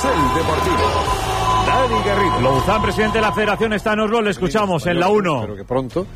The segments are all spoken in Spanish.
Carrusel Deportivo. Dani Garrido. Louzán, presidente de la Federación, está en Oslo, le escuchamos en la 1. Espero que pronto,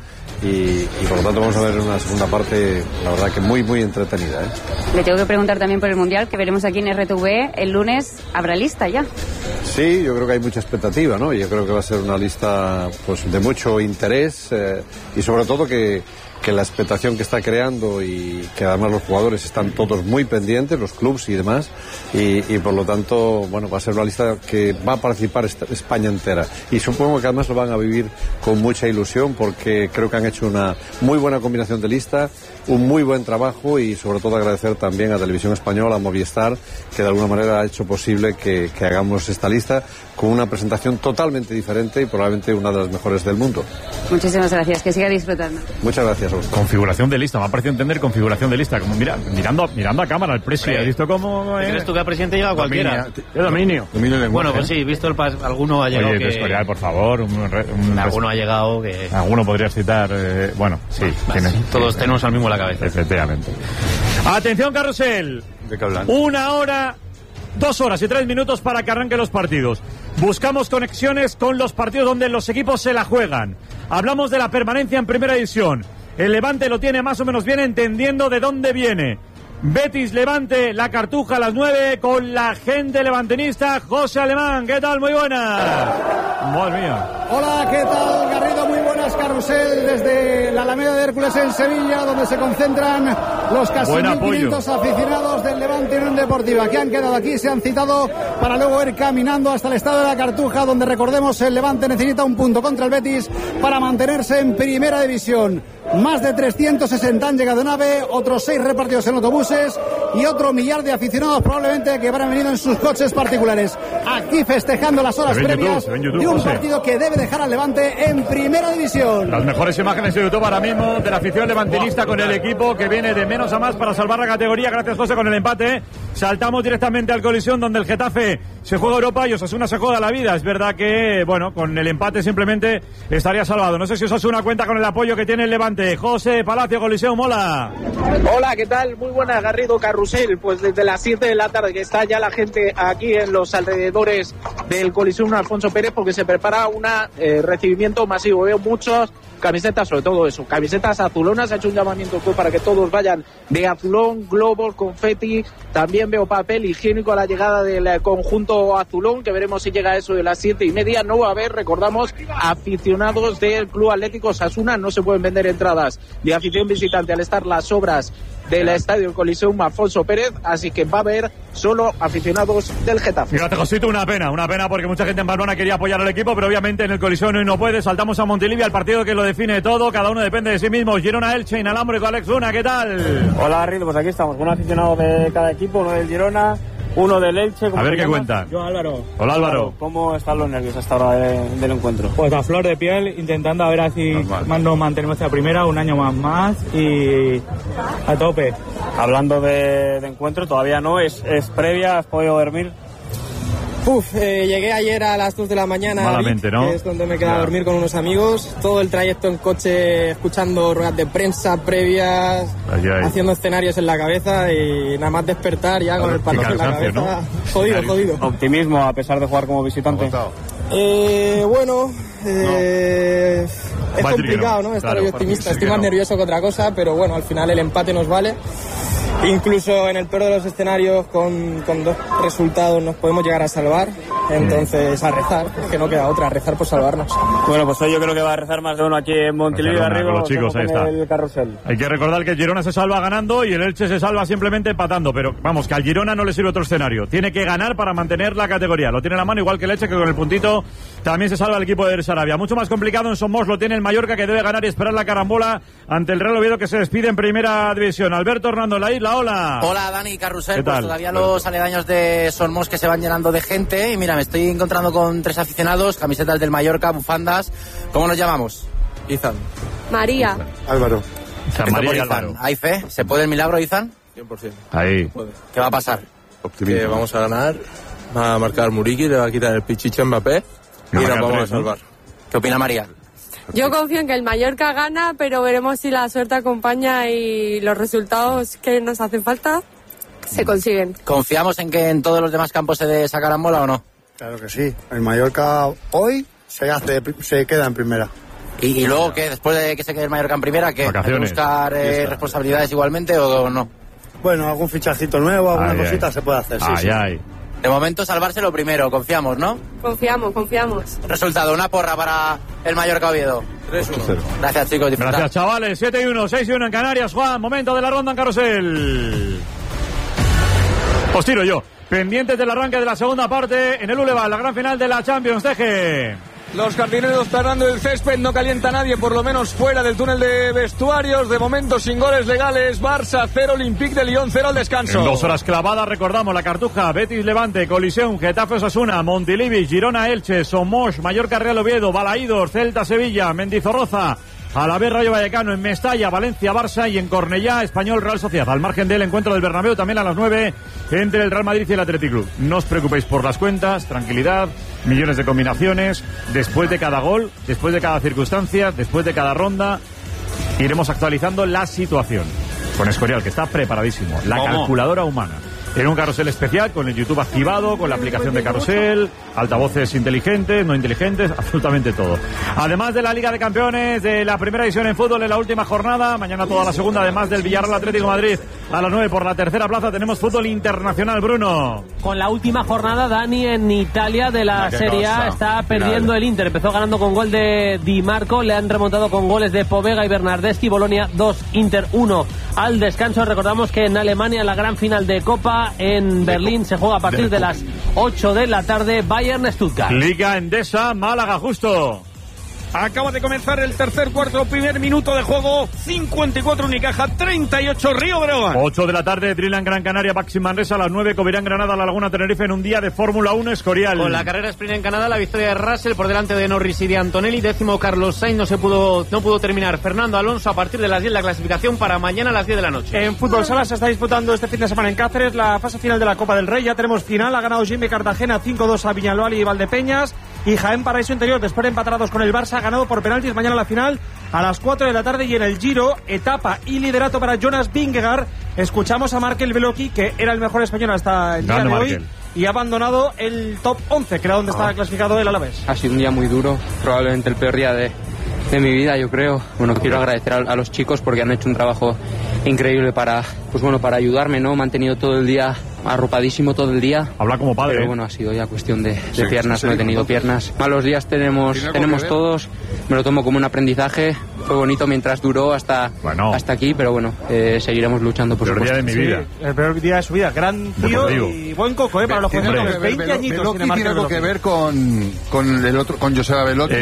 y por lo tanto vamos a ver una segunda parte, la verdad que muy, muy entretenida, ¿eh? Le tengo que preguntar también por el Mundial, que veremos aquí en RTV el lunes. ¿Habrá lista ya? Sí, yo creo que hay mucha expectativa, ¿no? Yo creo que va a ser una lista pues de mucho interés, y sobre todo que la expectación que está creando, y que además los jugadores están todos muy pendientes, los clubes y demás, y por lo tanto, bueno, va a ser una lista que va a participar España entera, y supongo que además lo van a vivir con mucha ilusión, porque creo que han hecho una muy buena combinación de lista, un muy buen trabajo, y sobre todo agradecer también a Televisión Española, a Movistar, que de alguna manera ha hecho posible que hagamos esta lista con una presentación totalmente diferente y probablemente una de las mejores del mundo. Muchísimas gracias, que siga disfrutando. Muchas gracias. Configuración de lista, me ha parecido entender configuración de lista, como mirando a cámara el precio. ¿Has visto cómo ¿Crees tú que al presidente llega cualquiera? Dominio. Bueno, pues sí, visto alguno ha llegado. Oye, Escorial, por favor. Alguno ha llegado que... Alguno podrías citar, bueno, sí. Todos tenemos al mismo en la cabeza. Efectivamente. Atención, Carrusel. ¿De qué hablan? 1 hora, 2 horas y 3 minutos para que arranquen los partidos. Buscamos conexiones con los partidos donde los equipos se la juegan. Hablamos de la permanencia en Primera División. El Levante lo tiene más o menos bien, entendiendo de dónde viene. Betis Levante, la Cartuja a las 9 con la gente levantinista. José Alemán, ¿qué tal? Muy buenas. Madre mía. Hola, ¿qué tal, Garrido? Muy buenas, Carrusel, desde la Alameda de Hércules en Sevilla, donde se concentran los casi 1.500 aficionados del Levante Unión Deportiva, que han quedado aquí, se han citado para luego ir caminando hasta el estadio de la Cartuja, donde, recordemos, el Levante necesita un punto contra el Betis para mantenerse en Primera División. Más de 360 han llegado en AVE, otros 6 repartidos en autobuses y otro millar de aficionados probablemente que habrán venido en sus coches particulares. Aquí festejando las horas previas de un partido que debe dejar al Levante en Primera División. Las mejores imágenes de YouTube ahora mismo de la afición levantinista con el equipo que viene de menos a más para salvar la categoría. Gracias, José, con el empate. Saltamos directamente al Colisión, donde el Getafe se juega Europa y Osasuna se juega la vida. Es verdad que, bueno, con el empate simplemente estaría salvado. No sé si Osasuna cuenta con el apoyo que tiene el Levante. José Palacio, Colisión, mola. Hola, ¿qué tal? Muy buena, Garrido, Carrusel. Pues desde las 7 de la tarde que está ya la gente aquí en los alrededores del Coliseum Alfonso Pérez, porque se prepara un recibimiento masivo. Veo muchos camisetas, sobre todo eso, camisetas azulonas. Ha hecho un llamamiento para que todos vayan de azulón, globos, confeti. También veo papel higiénico a la llegada del conjunto azulón, que veremos si llega a eso de las 7:30. No va a haber, recordamos, aficionados del Club Atlético Osasuna. No se pueden vender entradas de afición visitante al estar las obras del estadio Coliseum Alfonso Pérez, así que va a haber solo aficionados del Getafe. Fíjate, Josito, una pena porque mucha gente en Pamplona quería apoyar al equipo, pero obviamente en el Coliseum hoy no puede. Saltamos a Montilivi, al partido que lo define todo, cada uno depende de sí mismo. Girona, Elche, inalámbrico, Alex Luna, ¿qué tal? Hola, Garrido, pues aquí estamos, con un aficionado de cada equipo, uno del Girona, uno del Elche. A ver qué cuentan. Yo, Álvaro. Hola, Álvaro. ¿Cómo están los nervios hasta ahora del encuentro? Pues a flor de piel, intentando a ver si nos mantenemos en la primera, un año más y a tope. Hablando de encuentro, todavía no, es previa, ¿has podido dormir? Llegué ayer a las 2 de la mañana. Malamente, ¿no? Que es donde me quedé a dormir con unos amigos. Todo el trayecto en coche, escuchando ruedas de prensa previas, haciendo escenarios en la cabeza y nada más despertar ya con el palo en la cabeza. ¿No? Jodido. ¿Optimismo a pesar de jugar como visitante? Es complicado, ¿no? Estar optimista. Estoy más nervioso que otra cosa, pero bueno, al final el empate nos vale. Incluso en el peor de los escenarios, con 2 resultados nos podemos llegar a salvar. Entonces, a rezar, que no queda otra, a rezar por salvarnos. Bueno, pues hoy yo creo que va a rezar más de uno aquí en Montilivi de arriba. Los chicos, ahí está. El Carrusel. Hay que recordar que el Girona se salva ganando y el Elche se salva simplemente empatando. Pero vamos, que al Girona no le sirve otro escenario. Tiene que ganar para mantener la categoría. Lo tiene en la mano, igual que el Elche, que con el puntito también se salva el equipo de Sarabia. Mucho más complicado en Somos lo tiene el Mallorca, que debe ganar y esperar la carambola ante el Real Oviedo, que se despide en Primera División. Alberto Hernando, la isla, hola. Hola, Dani, Carrusel. Pues todavía los aledaños de Somos que se van llenando de gente. Y mira, me estoy encontrando con 3 aficionados, camisetas del Mallorca, bufandas. ¿Cómo nos llamamos? Izan. María. Álvaro. María y Álvaro. ¿Hay fe? ¿Se puede el milagro, Izan? 100%. Ahí. ¿Qué va a pasar? Que vamos a ganar, va a marcar Muriqui, le va a quitar el pichicho a Mbappé y nos vamos a salvar. ¿Qué opina María? Yo confío en que el Mallorca gana, pero veremos si la suerte acompaña y los resultados que nos hacen falta se consiguen. ¿Confiamos en que en todos los demás campos se sacarán bola o no? Claro que sí. El Mallorca hoy se queda en primera. ¿Y luego qué? Después de que se quede el Mallorca en primera, ¿qué? ¿Hay que buscar responsabilidades igualmente o no? Bueno, algún fichajito nuevo, alguna cosita se puede hacer, sí. De momento salvarse lo primero, confiamos, ¿no? Confiamos. Resultado, una porra para el Mallorca Oviedo. 3-1. Gracias, chicos. Disfrutad. Gracias, chavales. 7-1, 6-1 en Canarias. Juan, momento de la ronda en carrusel. Os tiro yo. Pendientes del arranque de la segunda parte en el Boulevard, la gran final de la Champions. Deje. Los jardineros tardando el césped, no calienta nadie, por lo menos fuera del túnel de vestuarios. De momento sin goles legales. Barça 0, Olympique de Lyon 0 al descanso. En 2 horas clavadas, recordamos, la Cartuja, Betis Levante, Coliseum, Getafe Osasuna, Montilivi, Girona Elche, Somos, Mallorca Real Oviedo, Balaídos, Celta Sevilla, Mendizorroza, Alavés Rayo Vallecano, en Mestalla, Valencia Barça y en Cornellá Español Real Sociedad. Al margen del encuentro del Bernabéu también a las 9 entre el Real Madrid y el Athletic Club. No os preocupéis por las cuentas, tranquilidad, millones de combinaciones. Después de cada gol, después de cada circunstancia, después de cada ronda, iremos actualizando la situación. Con Escorial, que está preparadísimo. La calculadora humana. En un carrusel especial, con el YouTube activado, con la aplicación de carrusel, altavoces inteligentes, no inteligentes, absolutamente todo. Además de la Liga de Campeones, de la primera edición en fútbol en la última jornada, mañana toda la segunda, además del Villarreal Atlético de Madrid a las 9 por la tercera plaza, tenemos fútbol internacional, Bruno. Con la última jornada, Dani, en Italia de la Serie A está perdiendo el Inter. Empezó ganando con gol de Di Marco, le han remontado con goles de Povega y Bernardeschi. Bolonia 2, Inter 1 al descanso. Recordamos que en Alemania la gran final de Copa en Berlín se juega a partir de las 8 de la tarde. Bayern-Stuttgart. Liga Endesa, Málaga, justo. Acaba de comenzar el tercer cuarto, primer minuto de juego. 54 Unicaja, 38 Río Breogán. 8 de la tarde, Dreamland Gran Canaria, Baxi Manresa. A las 9, Covirán Granada, La Laguna Tenerife en un día de Fórmula 1 Escorial. Con la carrera sprint en Canadá, la victoria de Russell por delante de Norris y de Antonelli. 10º Carlos Sainz, no pudo terminar. Fernando Alonso a partir de las 10 la clasificación para mañana a las 10 de la noche. En fútbol sala se está disputando este fin de semana en Cáceres la fase final de la Copa del Rey. Ya tenemos final, ha ganado Jimmy Cartagena 5-2 a Viñalbal y Valdepeñas. Y Jaén Paraíso Interior, después de empatados con el Barça, ha ganado por penaltis. Mañana la final a las 4 de la tarde. Y en el Giro, etapa y liderato para Jonas Vingegaard. Escuchamos a Markel Beloki, que era el mejor español hasta el día de hoy, y ha abandonado el top 11, que era donde estaba clasificado el Alavés. Ha sido un día muy duro, probablemente el peor día de mi vida, yo creo. Bueno, quiero agradecer a los chicos porque han hecho un trabajo increíble para ayudarme, ¿no? Me han tenido todo el día arropadísimo todo el día. Habla como padre. Pero bueno, ha sido ya cuestión de piernas, no he tenido piernas. Malos días tenemos todos, me lo tomo como un aprendizaje. Fue bonito mientras duró hasta aquí, pero bueno, seguiremos luchando por supuesto. El peor día de mi vida. Sí, el peor día de su vida. Gran tío y buen coco, para los jóvenes. 20 añitos. Tiene algo que ver con el otro, con Joseba Belotti.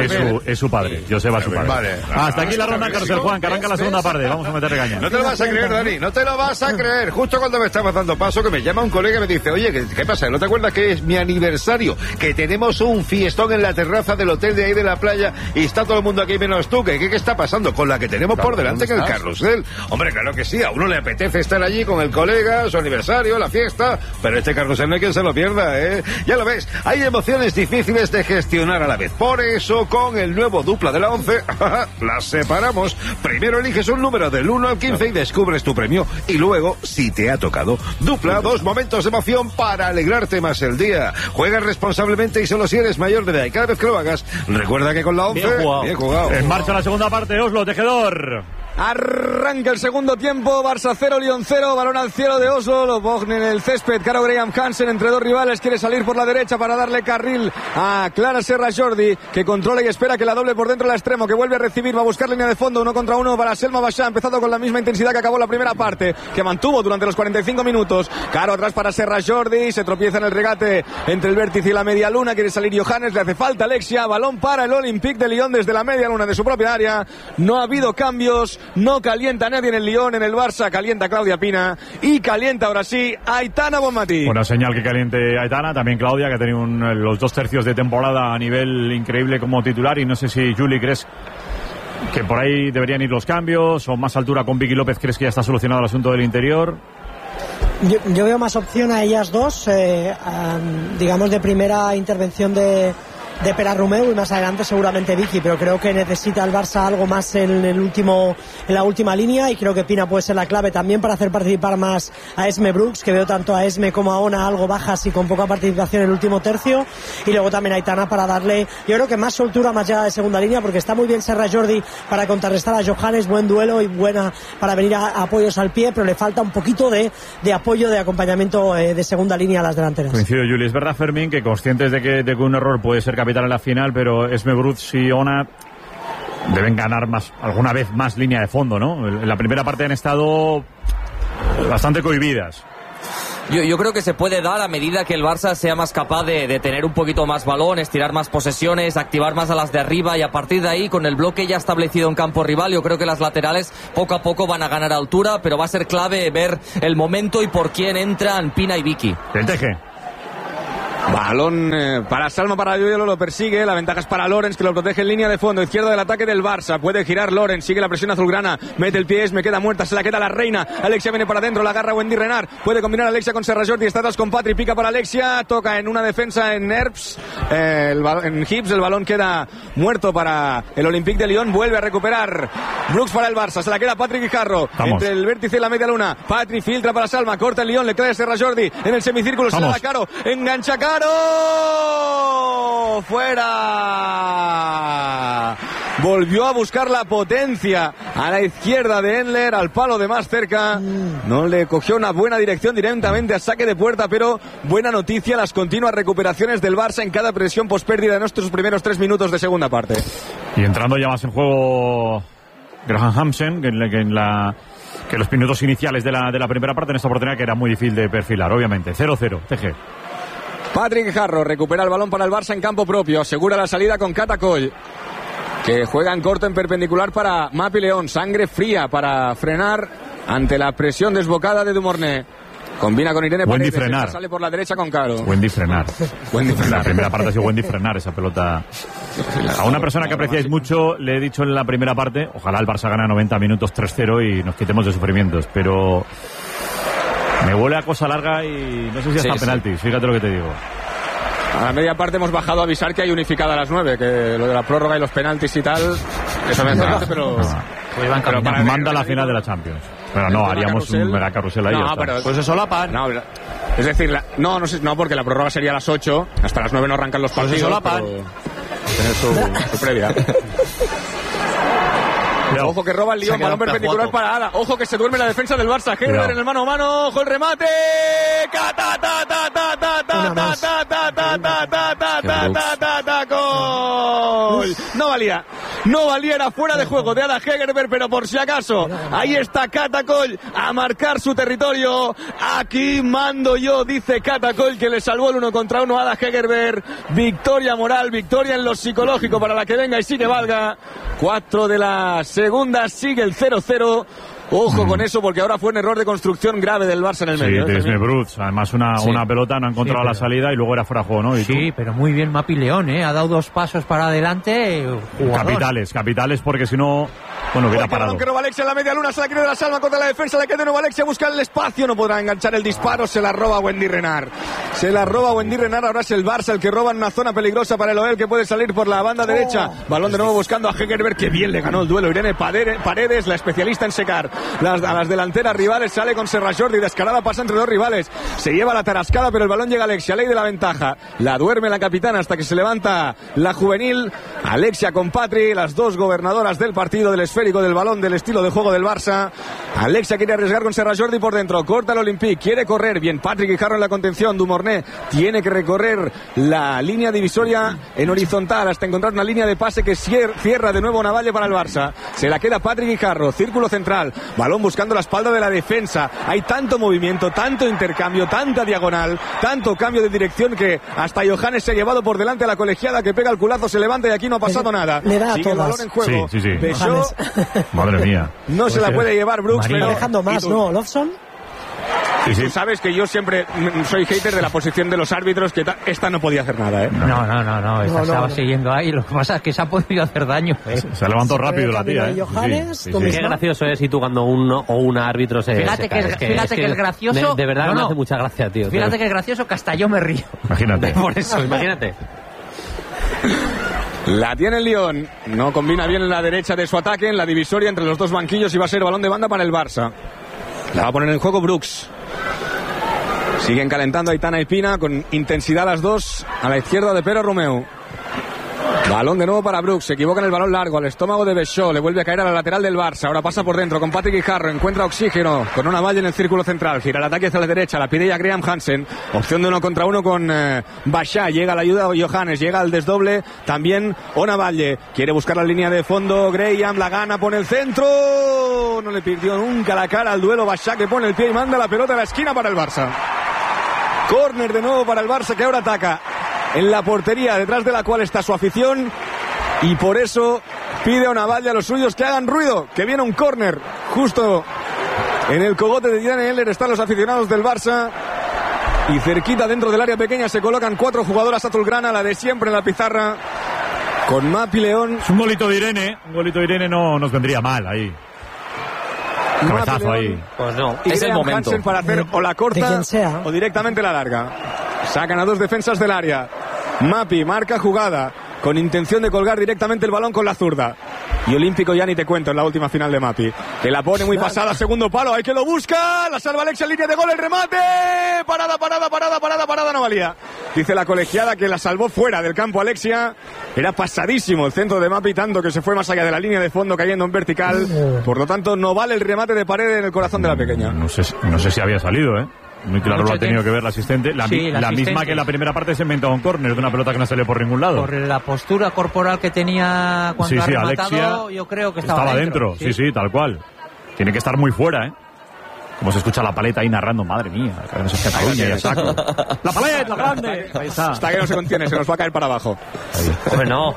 Es su padre, Joseba es su padre. Vale. Hasta aquí la ronda Carcel, Juan, que arranca la segunda parte. Vamos a meterle caña. No te lo vas a creer, Dani, no te lo vas a creer. Justo cuando me estabas dando paso, que me llama un colega y me dice, oye, ¿qué pasa? ¿No te acuerdas que es mi aniversario? Que tenemos un fiestón en la terraza del hotel de ahí de la playa y está todo el mundo aquí menos tú. ¿Qué está pasando? Con la que tenemos por delante que el carrusel. Hombre, claro que sí, a uno le apetece estar allí con el colega, su aniversario, la fiesta, pero este carrusel no hay quien se lo pierda, ¿eh? Ya lo ves, hay emociones difíciles de gestionar a la vez. Por eso, con el nuevo dupla de la 11, las separamos. Primero eliges un número del 1 al 15 y descubres tu premio. Y luego, si te ha tocado, dupla 2 momentos de emoción para alegrarte más el día. Juega responsablemente y solo si eres mayor de edad. Y cada vez que lo hagas, recuerda que con la 11, bien jugado. En marcha la segunda parte, Oslo, tejedor. Arranca el segundo tiempo, Barça 0, Lyon 0, balón al cielo de Oslo, lo Bogne en el césped, Caro Graham Hansen entre dos rivales, quiere salir por la derecha para darle carril a Clara Serra Jordi, que controla y espera que la doble por dentro del extremo, que vuelve a recibir, va a buscar línea de fondo, 1 contra 1 para Selma Bachá, empezado con la misma intensidad que acabó la primera parte, que mantuvo durante los 45 minutos, Caro atrás para Serra Jordi, se tropieza en el regate entre el vértice y la media luna, quiere salir Johannes, le hace falta Alexia, balón para el Olympique de Lyon desde la media luna de su propia área, no ha habido cambios, no calienta nadie en el Lyon, en el Barça calienta Claudia Pina y calienta ahora sí Aitana Bonmatí. Buena señal que caliente Aitana, también Claudia, que ha tenido los 2 tercios de temporada a nivel increíble como titular, y no sé si Juli crees que por ahí deberían ir los cambios, o más altura con Vicky López, ¿crees que ya está solucionado el asunto del interior? Yo veo más opción a ellas dos, digamos de primera intervención de de Perarrumeu y más adelante seguramente Vicky, pero creo que necesita el Barça algo más en la última línea, y creo que Pina puede ser la clave también para hacer participar más a Esme Brooks, que veo tanto a Esme como a Ona algo bajas y con poca participación en el último tercio, y luego también a Aitana para darle, yo creo que más soltura, más llegada de segunda línea, porque está muy bien Serra Jordi para contrarrestar a Johannes, buen duelo y buena para venir a apoyos al pie, pero le falta un poquito de apoyo, de acompañamiento de segunda línea a las delanteras. Coincido, Juli. Es verdad, Fermín, que conscientes de que un error puede ser capital en la final, pero Esme Brooks y Ona deben ganar alguna vez más línea de fondo, ¿no? En la primera parte han estado bastante cohibidas. Yo creo que se puede dar a medida que el Barça sea más capaz de tener un poquito más balón, estirar más posesiones, activar más a las de arriba, y a partir de ahí, con el bloque ya establecido en campo rival, yo creo que las laterales poco a poco van a ganar altura, pero va a ser clave ver el momento y por quién entran Pina y Vicky. El Teje. Balón para Salma, para Yoyolo, lo persigue, la ventaja es para Lorenz, que lo protege en línea de fondo, izquierda del ataque del Barça, puede girar Lorenz, sigue la presión azulgrana, mete el pie, me queda muerta, se la queda la reina, Alexia viene para adentro, la agarra Wendy Renard, puede combinar Alexia con Serra Jordi, está atrás con Patri, pica para Alexia, toca en una defensa en Herbs, en Hips, el balón queda muerto para el Olympique de Lyon, vuelve a recuperar Brooks para el Barça, se la queda Patrick Guijarro, entre el vértice y la media luna, Patri filtra para Salma, corta el Lyon, le trae Serra Jordi, en el semicírculo, se la da Caro, engancha Caro, fuera, volvió a buscar la potencia a la izquierda de Endler, al palo de más cerca, no le cogió una buena dirección directamente a saque de puerta, pero buena noticia las continuas recuperaciones del Barça en cada presión pospérdida de nuestros primeros 3 minutos de segunda parte. Y entrando ya más en juego Graham Hansen, que en los minutos iniciales de la primera parte, en esta oportunidad que era muy difícil de perfilar, obviamente. 0-0, TG. Patrick Guijarro recupera el balón para el Barça en campo propio, asegura la salida con Catacoll, que juega en corto en perpendicular para Mapi León, sangre fría para frenar ante la presión desbocada de Dumornay. Combina con Irene Wendy Paredes, frenar. Sale por la derecha con Caro. Wendy frenar. La primera parte ha sido Wendy frenar esa pelota. A una persona que apreciáis mucho le he dicho en la primera parte, ojalá el Barça gane 90 minutos 3-0 y nos quitemos de sufrimientos, pero me huele a cosa larga y no sé si hasta penaltis, fíjate lo que te digo. A la media parte hemos bajado a avisar que hay unificada a las 9, que lo de la prórroga y los penaltis y tal, eso me hace, pero manda la final de la Champions. Pero no, haríamos un mega carrusel ahí. No, pero pues eso solapan. No, es decir, no, porque la prórroga sería a las 8, hasta las 9 no arrancan los partidos. Pues eso solapan. Tener su previa. Ojo que roba el Lyon, balón perpendicular para Ada. Ojo que se duerme la defensa del Barça. Heger en el mano a mano. Ojo el remate. Gol. No valía, era fuera de juego de Ada Hegerberg, pero por si acaso, ahí está Catacoll a marcar su territorio. Aquí mando yo, dice Catacoll, que le salvó el 1 contra 1 a Ada Hegerberg. Victoria moral, victoria en lo psicológico para la que venga y sí que valga. 4 de la segunda, sigue el 0-0. Ojo con eso, porque ahora fue un error de construcción grave del Barça en el medio. Sí, Esme Brooks, además una pelota no ha encontrado la salida y luego era fuera de juego, ¿no? Sí, pero muy bien Mapi León, ha dado 2 pasos para adelante. Capitales, porque si no, hubiera parado. Que roba Alexia en la media luna, se la quiere de la Salma contra la defensa, le queda de nuevo Alexia, busca el espacio, no podrá enganchar el disparo, se la roba Wendy Renard. Ahora es el Barça el que roba en una zona peligrosa para el Oel, que puede salir por la banda derecha. Balón de nuevo buscando a Hegerberg, que bien le ganó el duelo Irene Paredes, la especialista en secar a las delanteras rivales, sale con Serra Jordi, descarada, pasa entre 2 rivales, se lleva la tarascada, pero el balón llega a Alexia, ley de la ventaja, la duerme la capitana hasta que se levanta la juvenil, Alexia con Patri, las 2 gobernadoras del partido, del esférico, del balón, del estilo de juego del Barça. Alexia quiere arriesgar con Serra Jordi por dentro, corta el Olympique, quiere correr, bien Patrick Guijarro en la contención, Dumornay tiene que recorrer la línea divisoria en horizontal hasta encontrar una línea de pase que cierra de nuevo Navalle para el Barça, se la queda Patrick Guijarro, círculo central, balón buscando la espalda de la defensa, hay tanto movimiento, tanto intercambio, tanta diagonal, tanto cambio de dirección que hasta Johannes se ha llevado por delante a la colegiada, que pega el culazo, se levanta y aquí no ha pasado nada. Le da sigue el balón en juego. Sí. Besó. Madre mía. No se la puede llevar Brooks, pero dejando más, ¿no? Lofson. Y tú sabes que yo siempre soy hater de la posición de los árbitros, que esta no podía hacer nada, No, estaba siguiendo ahí, lo que pasa es que se ha podido hacer daño. Se levantó rápido la tía, Qué gracioso es si tú cuando uno o una árbitro se Fíjate que es gracioso. De verdad me hace mucha gracia, tío. Fíjate que es gracioso que hasta yo me río. Imagínate. Por eso, imagínate. La tiene el Lyon, no combina bien en la derecha de su ataque, en la divisoria entre los dos banquillos, y va a ser balón de banda para el Barça. La va a poner en juego Brooks. Siguen calentando Aitana y Pina con intensidad las dos a la izquierda de Pere Romeu. Balón de nuevo para Brooks, se equivoca en el balón largo al estómago de Bechó, le vuelve a caer a la lateral del Barça, ahora pasa por dentro con Patrick Guijarro, encuentra oxígeno con una malla en el círculo central, gira el ataque hacia la derecha, la pide ya Graham Hansen, opción de 1 contra 1 con Bachá, llega la ayuda de Johannes, llega al desdoble también Onavalle, quiere buscar la línea de fondo, Graham la gana, pone el centro, no le perdió nunca la cara al duelo, Bachá que pone el pie y manda la pelota a la esquina para el Barça. Córner de nuevo para el Barça, que ahora ataca en la portería, detrás de la cual está su afición, y por eso pide a Onavalle a los suyos que hagan ruido, que viene un córner justo en el cogote de Diane Heller. Están los aficionados del Barça y cerquita dentro del área pequeña se colocan 4 jugadoras azulgrana, la de siempre en la pizarra, con Mapi León. Es un golito de Irene no nos vendría mal ahí. Cabezazo ahí. Pues no, es el momento Hansen para hacer o la corta o directamente la larga. Sacan a 2 defensas del área. Mapi marca jugada con intención de colgar directamente el balón con la zurda. Y Olímpico ya ni te cuento en la última final de Mapi, que la pone muy pasada, segundo palo, hay que lo busca, la salva Alexia en línea de gol, el remate, parada, no valía. Dice la colegiada que la salvó fuera del campo Alexia, era pasadísimo el centro de Mapi, tanto que se fue más allá de la línea de fondo cayendo en vertical, por lo tanto no vale el remate de Paredes en el corazón de la pequeña. No sé si había salido, muy claro lo ha tenido que ver la asistente. La misma que en la primera parte se inventó un córner de una pelota que no salió por ningún lado. Por la postura corporal que tenía cuando ha rematado, Alexia, yo creo que estaba dentro. Sí, tal cual. Tiene que estar muy fuera, Como se escucha la paleta ahí narrando, madre mía. No sé, Cataluña, ya saco. ¡La paleta, grande! Ahí está. Hasta que no se contiene, se nos va a caer para abajo. Hombre, no.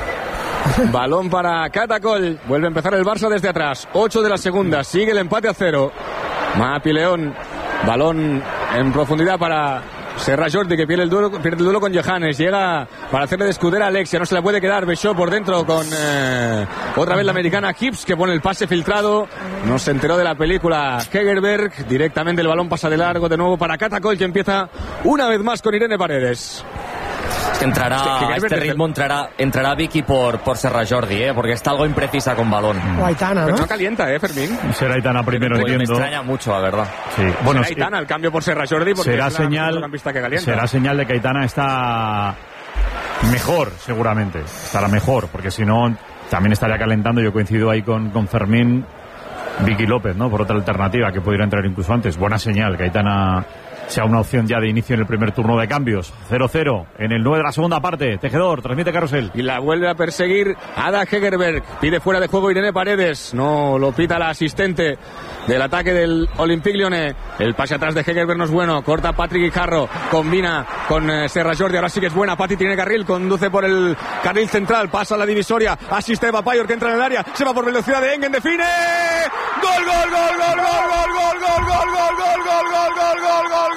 Balón para Catacol. Vuelve a empezar el Barça desde atrás. 8 de la segunda. Sigue el empate a 0. Mapi León. Balón en profundidad para Serra Jordi, que pierde el duelo con Johannes. Llega para hacerle de escudera a Alexia. No se la puede quedar. Bechó por dentro con otra vez la americana Hips, que pone el pase filtrado. No se enteró de la película Hegerberg. Directamente el balón pasa de largo de nuevo para Catacol, que empieza una vez más con Irene Paredes. Entrará a este ritmo, entrará Vicky por Serra Jordi, porque está algo imprecisa con balón. O Aitana, ¿no? Pero no calienta, Fermín. Será Aitana primero, entiendo. Me extraña mucho, la verdad. Sí. Bueno, será Aitana el cambio por Serra Jordi, porque será es será señal de que Aitana está mejor, seguramente. Estará mejor, porque si no, también estaría calentando. Yo coincido ahí con Fermín, Vicky López, ¿no? Por otra alternativa que pudiera entrar incluso antes. Buena señal que Aitana sea una opción ya de inicio en el primer turno de cambios. 0-0 en el 9 de la segunda parte. Tejedor, transmite Carrusel. Y la vuelve a perseguir Ada Hegerberg. Pide fuera de juego Irene Paredes. No lo pita la asistente del ataque del Olympique Lyonnais. El pase atrás de Hegerberg no es bueno. Corta Patrick Guijarro. Combina con Serra Jordi. Ahora sí que es buena. Patti tiene carril. Conduce por el carril central. Pasa a la divisoria. Asiste Eva Payor, que entra en el área. Se va por velocidad de Engen. Define. ¡Gol, gol, gol, gol, gol, gol, gol, gol, gol, gol, gol, gol, gol, gol, gol, gol!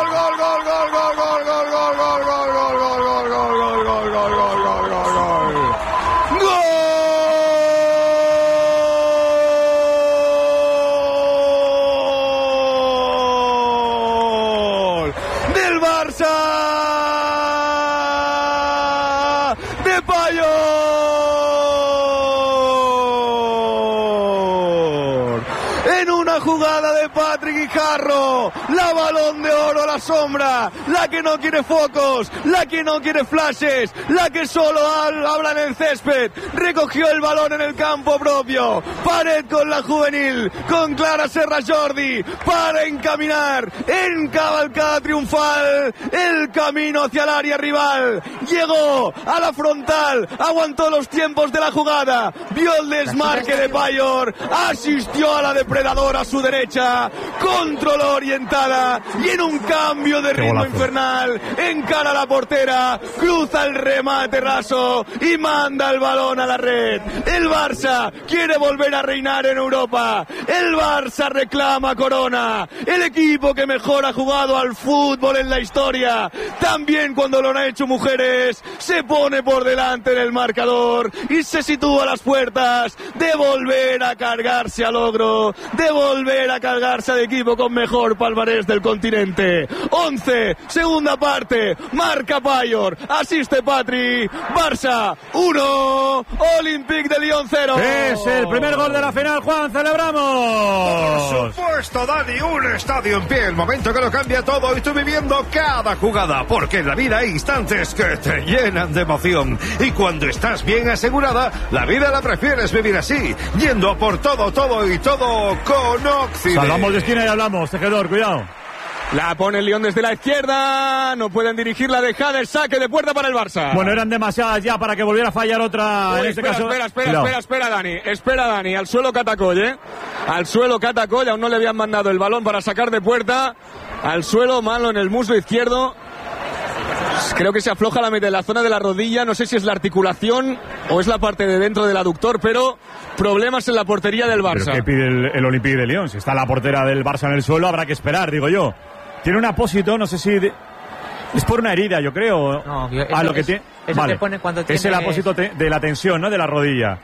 Del Barça de Payor en una jugada de Patrick Guijarro, la Balón de Oro a la sombra, la que no quiere focos, la que no quiere flashes, la que solo habla en el césped. Recogió el balón en el campo propio. Pared con la juvenil, con Clara Serra Jordi, para encaminar en cabalcada triunfal el camino hacia el área rival. Llegó a la frontal, aguantó los tiempos de la jugada, vio el desmarque de Payor, asistió a la depredadora a su derecha, controló orientada y en un cambio de ritmo infernal encara a la portera, cruza el remate raso y manda el balón a la red. El Barça quiere volver a reinar en Europa. El Barça reclama corona. El equipo que mejor ha jugado al fútbol en la historia, también cuando lo han hecho mujeres, se pone por delante en el marcador y se sitúa a las puertas de volver a cargarse al ogro, de volver a cargarse al equipo con mejor palmarés del continente. 11 segunda parte, marca Payor, asiste Patri, Barça 1, Olympique de Lyon 0. Es el primer gol de la final, Juan, celebramos. Por supuesto, Dani, un estadio en pie, el momento que lo cambia todo y tú viviendo cada jugada, porque en la vida hay instantes que te llenan de emoción y cuando estás bien asegurada, la vida la prefieres vivir así, yendo por todo y todo con Occident. Salvamos de esquina y hablamos, tejedor, cuidado. La pone el Lyon desde la izquierda, no pueden dirigir la dejada, el saque de puerta para el Barça. Bueno, eran demasiadas ya para que volviera a fallar otra. Uy, en este caso. Espera, Dani, al suelo Catacoll, al suelo Catacoll, aún no le habían mandado el balón para sacar de puerta, al suelo, malo en el muslo izquierdo. Creo que se afloja la zona de la rodilla, no sé si es la articulación o es la parte de dentro del aductor, pero problemas en la portería del Barça. ¿Pero qué pide el Olympique de Lyon? Si está la portera del Barça en el suelo, habrá que esperar, digo yo. Tiene un apósito, no sé si... es por una herida, yo creo. No, lo que tiene... Vale, te pone cuando es el apósito de la tensión, ¿no? De la rodilla.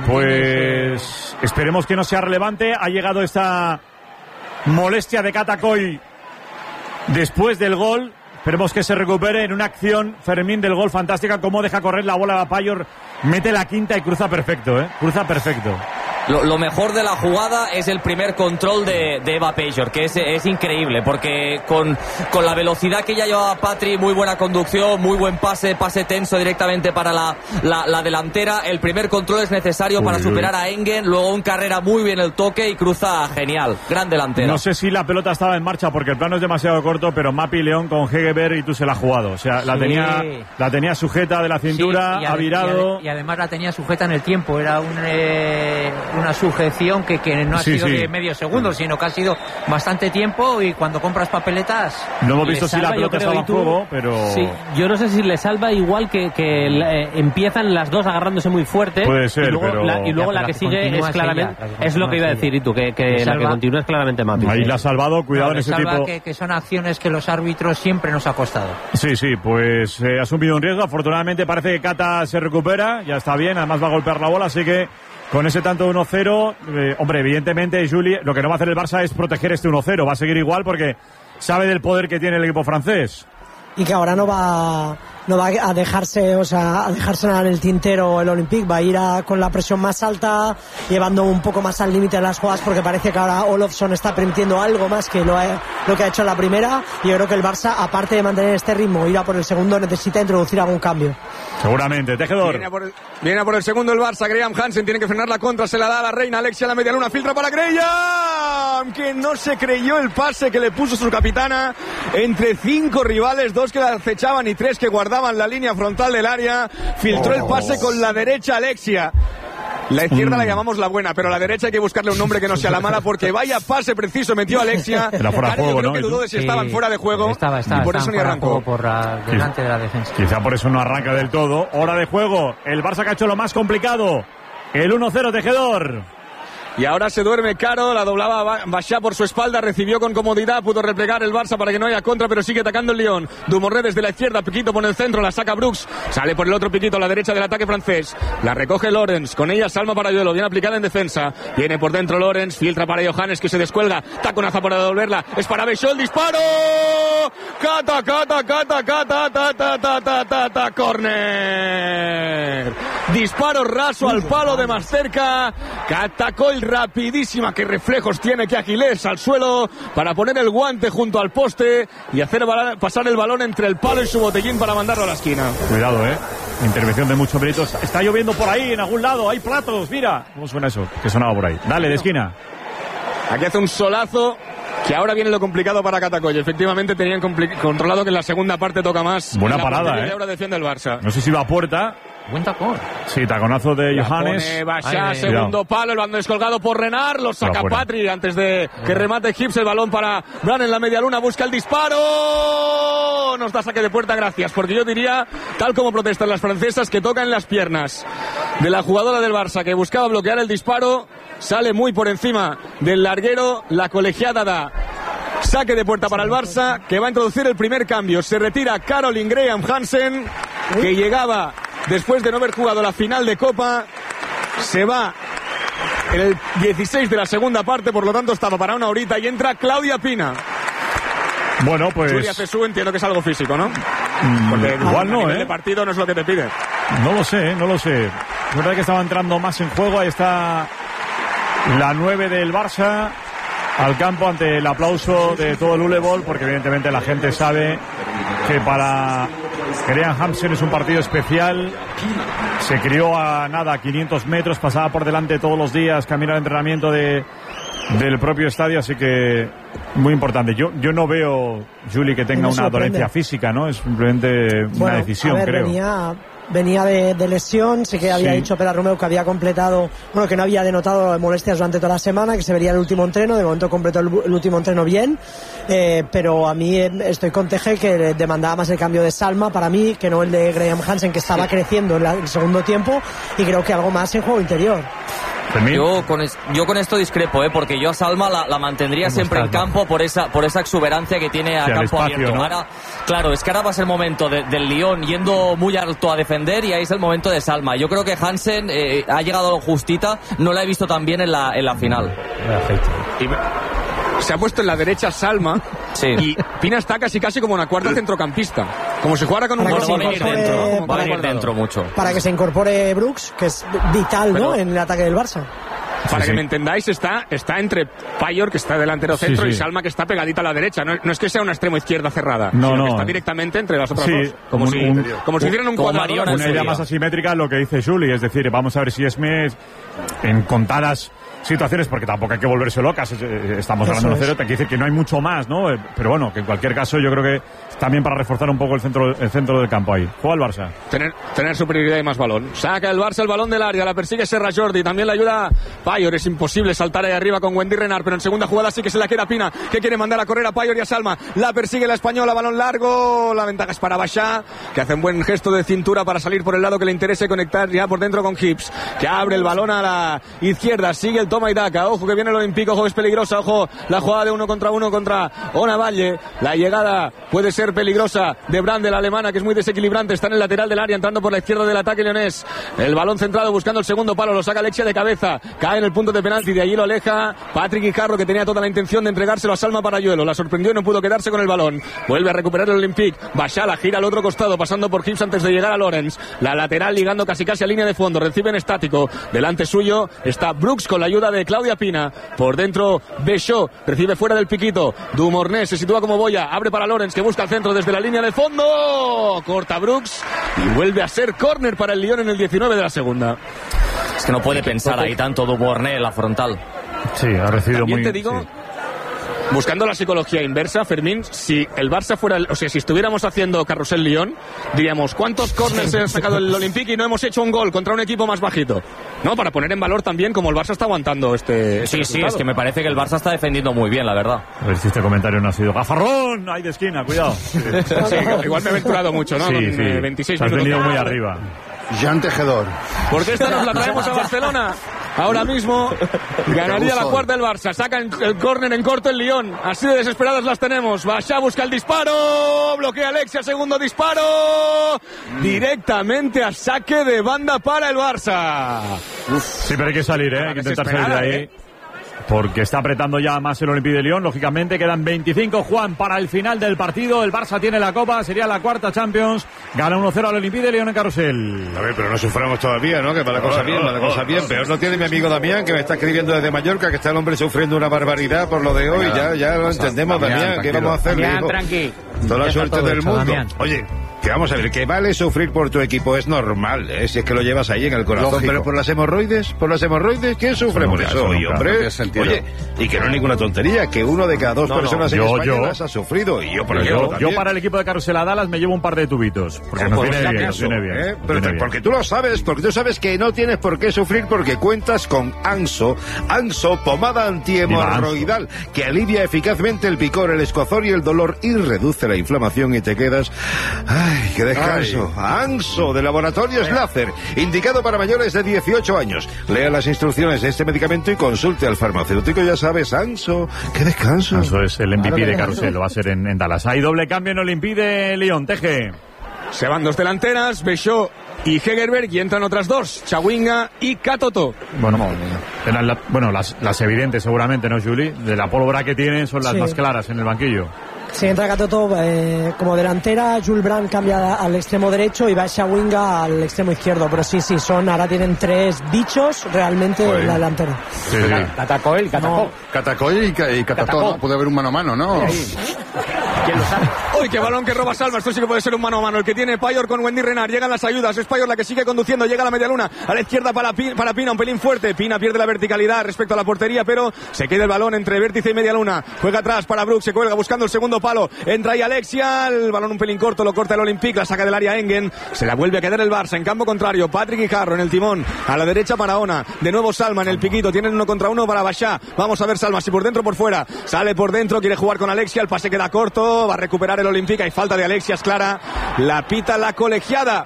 Pues esperemos que no sea relevante. Ha llegado esta molestia de Catacoll después del gol. Esperemos que se recupere en una acción, Fermín, del gol fantástica. Cómo deja correr la bola a Payor, mete la quinta y cruza perfecto, cruza perfecto. Lo mejor de la jugada es el primer control de Eva Payor, que es increíble, porque con la velocidad que ya llevaba Patri, muy buena conducción, muy buen pase tenso directamente para la delantera. El primer control es necesario para superar a Engen, luego en carrera muy bien el toque y cruza genial, gran delantera. No sé si la pelota estaba en marcha porque el plano es demasiado corto, pero Mapi León con Hegerberg y tú se la ha jugado. O sea, la tenía sujeta de la cintura, ha virado. Y además la tenía sujeta en el tiempo, era una sujeción que no ha sido de medio segundo, sino que ha sido bastante tiempo, y cuando compras papeletas... No hemos visto si la pelota estaba en juego, pero... Sí, yo no sé si le salva igual que empiezan las dos agarrándose muy fuerte. Puede ser, y luego la que sigue es claramente... Es lo que iba a decir, y tú, que la que continúa es claramente Mapi. Ahí la ha salvado, cuidado en ese tipo... Que son acciones que los árbitros siempre nos ha costado. Sí, pues ha asumido un riesgo. Afortunadamente parece que Cata se recupera, ya está bien, además va a golpear la bola, así que... Con ese tanto 1-0, hombre, evidentemente, Juli, lo que no va a hacer el Barça es proteger este 1-0. Va a seguir igual porque sabe del poder que tiene el equipo francés. Y que ahora no va a dejarse, nada en el tintero el Olympique, va a ir con la presión más alta, llevando un poco más al límite de las jugadas, porque parece que ahora Olofsson está permitiendo algo más que lo que ha hecho en la primera, y yo creo que el Barça, aparte de mantener este ritmo, ir a por el segundo, necesita introducir algún cambio. Seguramente, tejedor. Viene a por el segundo el Barça, Graham Hansen tiene que frenar la contra, se la da a la reina, Alexia a la media luna, filtra para Graham, que no se creyó el pase que le puso su capitana entre 5 rivales, 2 que la acechaban y 3 que guardaban la línea frontal del área. Filtró el pase con la derecha Alexia. La izquierda la llamamos la buena, pero a la derecha hay que buscarle un nombre que no sea la mala, porque vaya pase preciso metió Alexia. Era fuera de juego, creo que dudó de si estaban fuera de juego, y por eso ni arrancó. Delante de la defensa. Quizá por eso no arranca del todo. Hora de juego. El Barça que ha hecho lo más complicado. El 1-0, tejedor. Y ahora se duerme Caro, la doblaba Bachá por su espalda, recibió con comodidad, pudo replegar el Barça para que no haya contra, pero sigue atacando el Lyon. Dumouré desde la izquierda, Piquito pone el centro, la saca Brooks, sale por el otro Piquito a la derecha del ataque francés, la recoge Lorenz, con ella Salma Parayuelo, bien aplicada en defensa, viene por dentro Lorenz, filtra para Johannes que se descuelga, taconaza para devolverla, es para Bechol, disparo, córner, disparo raso al palo de más cerca, Catacoll rapidísima, qué reflejos tiene, que Aguilés al suelo para poner el guante junto al poste y hacer pasar el balón entre el palo y su botellín para mandarlo a la esquina. Cuidado, intervención de muchos méritos. Está lloviendo por ahí, en algún lado, hay platos, mira. ¿Cómo suena eso? Que sonaba por ahí. Dale, de esquina. Aquí hace un solazo, que ahora viene lo complicado para Catacoll. Efectivamente tenían controlado que en la segunda parte toca más. Buena parada, Y ahora defiende el Barça. No sé si va a puerta. Buen tacón. Sí, taconazo de Johannes. Pone Bachá, segundo palo, el balón descolgado por Renard, lo saca Patri antes de que remate Gibbs, el balón para Bran en la media luna, busca el disparo, nos da saque de puerta, gracias, porque yo diría, tal como protestan las francesas, que toca en las piernas de la jugadora del Barça, que buscaba bloquear el disparo, sale muy por encima del larguero, la colegiada da saque de puerta para el Barça, que va a introducir el primer cambio, se retira Caroline Graham Hansen, que llegaba después de no haber jugado la final de Copa, se va en el 16 de la segunda parte, por lo tanto estaba para una horita, y entra Claudia Pina. Bueno, pues... Julia Cesú entiendo que es algo físico, ¿no? Porque igual no, el partido no es lo que te pide. No lo sé. Es verdad que estaba entrando más en juego. Ahí está la 9 del Barça al campo ante el aplauso de todo el Ulebol, porque evidentemente la gente sabe que para Graham Hansen es un partido especial. Se crió a 500 metros, pasaba por delante todos los días, camino al entrenamiento del propio estadio, así que muy importante. Yo no veo, Juli, que tenga una dolencia física, ¿no? Es simplemente una decisión, creo. Venía de lesión, sí que había dicho Pera Romeu que había completado, que no había denotado molestias durante toda la semana, que se vería el último entreno. De momento completó el último entreno bien, pero a mí estoy con Teje, que demandaba más el cambio de Salma para mí que no el de Graham Hansen, que estaba creciendo en el segundo tiempo, y creo que algo más en juego interior. Yo con esto discrepo, porque yo a Salma la mantendría siempre en campo por esa exuberancia que tiene a campo espacio, abierto. ¿No? Ahora, claro, es que ahora va a ser el momento del Lyon yendo muy alto a defender, y ahí es el momento de Salma. Yo creo que Hansen ha llegado justita, no la he visto tan bien en la final. Se ha puesto en la derecha Salma, y Pina está casi como una cuarta centrocampista, como si jugara con un va a venir dentro mucho. Para que se incorpore Brooks, que es vital, ¿no?, en el ataque del Barça. Para que me entendáis, está entre Payor, que está delantero centro, y Salma, que está pegadita a la derecha. No es que sea una extrema izquierda cerrada, sino que está directamente entre las otras dos. Como si hicieran un cuadrado. Una idea más asimétrica, lo que dice Juli, es decir, vamos a ver si Esme en contadas situaciones, porque tampoco hay que volverse locas, estamos hablando de 0, te quiere decir que no hay mucho más, ¿no? Pero bueno, que en cualquier caso yo creo que también para reforzar un poco el centro del campo ahí. Juega el Barça. Tener superioridad y más balón. Saca el Barça el balón del área, la persigue Serra Jordi, también le ayuda Payor. Es imposible saltar ahí arriba con Wendy Renard, pero en segunda jugada sí que se la queda Pina, que quiere mandar a correr a Payor y a Salma. La persigue la española, balón largo, la ventaja es para Bachá, que hace un buen gesto de cintura para salir por el lado que le interese, conectar ya por dentro con Hips, que abre el balón a la izquierda, sigue el toma y daca. Ojo que viene el Olympique, ojo, es peligrosa, ojo la jugada de 1 contra 1 contra Ona Valle. La llegada puede ser peligrosa de Brandel, la alemana, que es muy desequilibrante, está en el lateral del área, entrando por la izquierda del ataque leonés. El balón centrado buscando el segundo palo, lo saca Alexia de cabeza, cae en el punto de penalti, de allí lo aleja Patrick Guijarro, que tenía toda la intención de entregárselo a Salma Parayuelo, la sorprendió y no pudo quedarse con el balón. Vuelve a recuperar el Olympique, Bachala gira al otro costado, pasando por Hips antes de llegar a Lorenz, la lateral ligando casi a línea de fondo, recibe en estático, delante suyo está Brooks con la ayuda de Claudia Pina, por dentro Béchot, recibe fuera del piquito, Dumornés se sitúa como boya, abre para Lorenz, que busca el centro desde la línea de fondo, corta Brooks y vuelve a ser córner para el Lyon en el 19 de la segunda. Es que no puede pensar ahí tanto Dumornés en la frontal. Sí, ha recibido también muy... te digo... Buscando la psicología inversa, Fermín, si el Barça fuera, si estuviéramos haciendo Carrusel Lyon, diríamos, ¿cuántos córners se ha sacado el Olympique y no hemos hecho un gol contra un equipo más bajito? No, para poner en valor también cómo el Barça está aguantando este Sí, resultado. es que me parece que el Barça está defendiendo muy bien, la verdad. A ver si este comentario no ha sido gafarrón, ahí de esquina, cuidado. Sí, igual me he aventurado mucho, ¿no? Sí, Con, sí. 26 Te has minutos. venido muy arriba. Jean Tejedor. Porque esta nos la traemos a Barcelona. Ahora mismo ganaría la cuarta el Barça. Saca el córner en corto el Lyon. Así de desesperadas las tenemos. Bachá busca el disparo. Bloquea Alexia. Segundo disparo. Directamente a saque de banda para el Barça. Sí, pero hay que salir, hay que intentar salir de ahí. Porque está apretando ya más el Olympique de Lyon. Lógicamente quedan 25, Juan, para el final del partido. El Barça tiene la Copa, sería la cuarta Champions. Gana 1-0 al Olympique de Lyon en Carrusel. A ver, pero no suframos todavía, ¿no? Que va la cosa bien, va la cosa bien. Peor no tiene mi amigo Damián, que me está escribiendo desde Mallorca, que está el hombre sufriendo una barbaridad por lo de hoy. Ya lo entendemos, Damián. ¿Qué vamos a hacer? Damián, tranqui. Toda la suerte del mundo. Damián. Oye, que vamos a ver, que vale sufrir por tu equipo, es normal, si es que lo llevas ahí en el corazón. Lógico. Pero por las hemorroides, ¿quién sufre por eso hoy, hombre? Oye, y que no es ninguna tontería, que uno de cada dos personas en España las ha sufrido, y yo por ejemplo también. Yo para el equipo de Carrusel a Dallas me llevo un par de tubitos, porque nos viene bien, nos viene bien. Pero porque tú lo sabes, porque tú sabes que no tienes por qué sufrir, porque cuentas con Anso, pomada antihemorroidal, que alivia eficazmente el picor, el escozor y el dolor, y reduce la inflamación, y te quedas... ¡Ay, qué descanso! Anso, de Laboratorios Láser, indicado para mayores de 18 años. Lea las instrucciones de este medicamento y consulte al farmacéutico, ya sabes, Anso, qué descanso. Anso es el MVP de Carrusel, lo va a ser en Dallas. Hay doble cambio en Olympique de Lyon, Teje. Se van dos delanteras, Béchot y Hegerberg, y entran otras dos, Chawinga y Katoto. Bueno, las evidentes seguramente, ¿no, Juli? De la pólvora que tienen son las más claras en el banquillo. Si entra Katoto como delantera, Jules Brandt cambia al extremo derecho y Basha Winga al extremo izquierdo. Pero sí, ahora tienen 3 bichos realmente en la delantera. Sí. Catacoel, Catacoel y Catató, ¿no? Puede haber un mano a mano, ¿no? ¿Quién lo sabe? ¡Uy, qué balón que roba Salva! Esto sí que puede ser un mano a mano. El que tiene Payor con Wendy Renard. Llegan las ayudas. Es Payor la que sigue conduciendo. Llega a la media luna. A la izquierda para Pina. Un pelín fuerte. Pina pierde la verticalidad respecto a la portería, pero se queda el balón entre vértice y media luna. Juega atrás para Brooks. Se cuelga buscando el segundo palo. Entra ahí Alexia. El balón un pelín corto. Lo corta el Olympique. La saca del área Engen. Se la vuelve a quedar el Barça. En campo contrario. Patrick Guijarro en el timón. A la derecha para Ona. De nuevo Salma en el piquito. Tienen 1 contra 1 para Bachá. Vamos a ver Salma. Si por dentro o por fuera. Sale por dentro. Quiere jugar con Alexia. El pase queda corto. Va a recuperar el Olympique. Hay falta de Alexia, es clara. La pita la colegiada.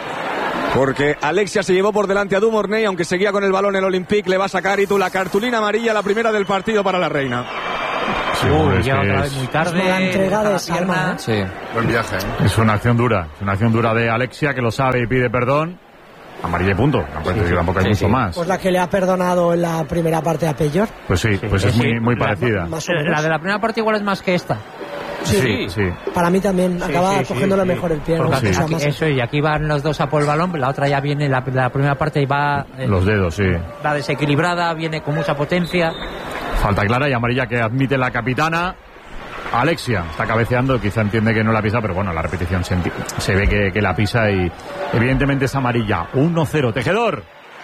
Porque Alexia se llevó por delante a Dumornay, aunque seguía con el balón el Olympique. Le va a sacar Itu la cartulina amarilla, la primera del partido para la Reina. Sí, ya otra vez muy tarde. La entrega de Salma. Sí. Buen viaje. Es una acción dura. Es una acción dura de Alexia, que lo sabe y pide perdón. Amarilla y punto. Tampoco hay mucho más. Pues la que le ha perdonado en la primera parte a Payor. Pues sí, es muy parecida. La de la primera parte igual es más que esta. Sí. Para mí también acaba cogiéndole mejor el pie. Eso, y aquí van los dos a por el balón, la otra ya viene, la primera parte y va... los dedos, sí. Va desequilibrada, viene con mucha potencia. Falta clara y amarilla que admite la capitana. Alexia está cabeceando, quizá entiende que no la pisa, pero bueno, la repetición se ve que la pisa y evidentemente es amarilla. 1-0, Tejedor.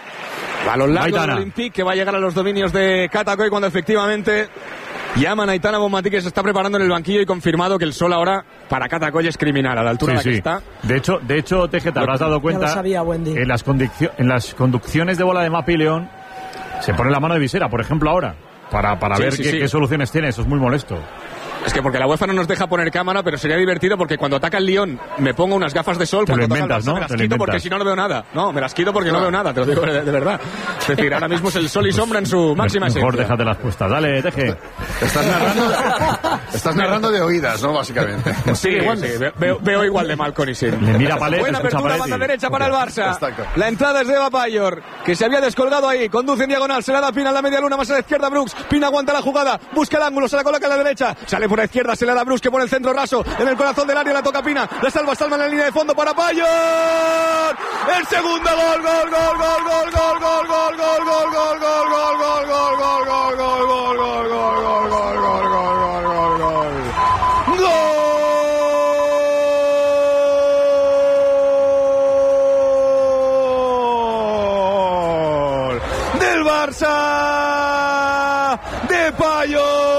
Balón largo del Olympique que va a llegar a los dominios de Catacoy cuando efectivamente llaman a Aitana Bonmatí, que se está preparando en el banquillo, y confirmado que el sol ahora para Catacoy es criminal a la altura a la que está. De hecho, Teje, te habrás dado cuenta, sabía, en las conducciones de bola de Mapi León se pone la mano de visera, por ejemplo, ahora, para ver qué soluciones tiene. Eso es muy molesto. Es que porque la UEFA no nos deja poner cámara, pero sería divertido porque cuando ataca el Lyon me pongo unas gafas de sol, cuando toca el Barça, ¿no? Me las quito porque si no no veo nada. No, me las quito porque no veo nada, te lo digo de verdad. Es decir, ahora mismo es el sol y sombra en su máxima esencia. Mejor déjate las puestas. Dale, Teje. Estás narrando de oídas, ¿no? Básicamente. Sí, veo igual de mal con Isil. Le mira Palet, buena apertura, banda derecha para el Barça. La entrada es de Eva Payor, que se había descolgado ahí. Conduce en diagonal, se la da Pina a la media luna, más a la izquierda Brooks. Pina aguanta la jugada, busca el ángulo, se la coloca a la derecha. Sale por la izquierda, se la da Brooks, que pone el centro raso en el corazón del área, la toca Pina, la salva en la línea de fondo para Payor. El segundo gol, del Barça de Payor.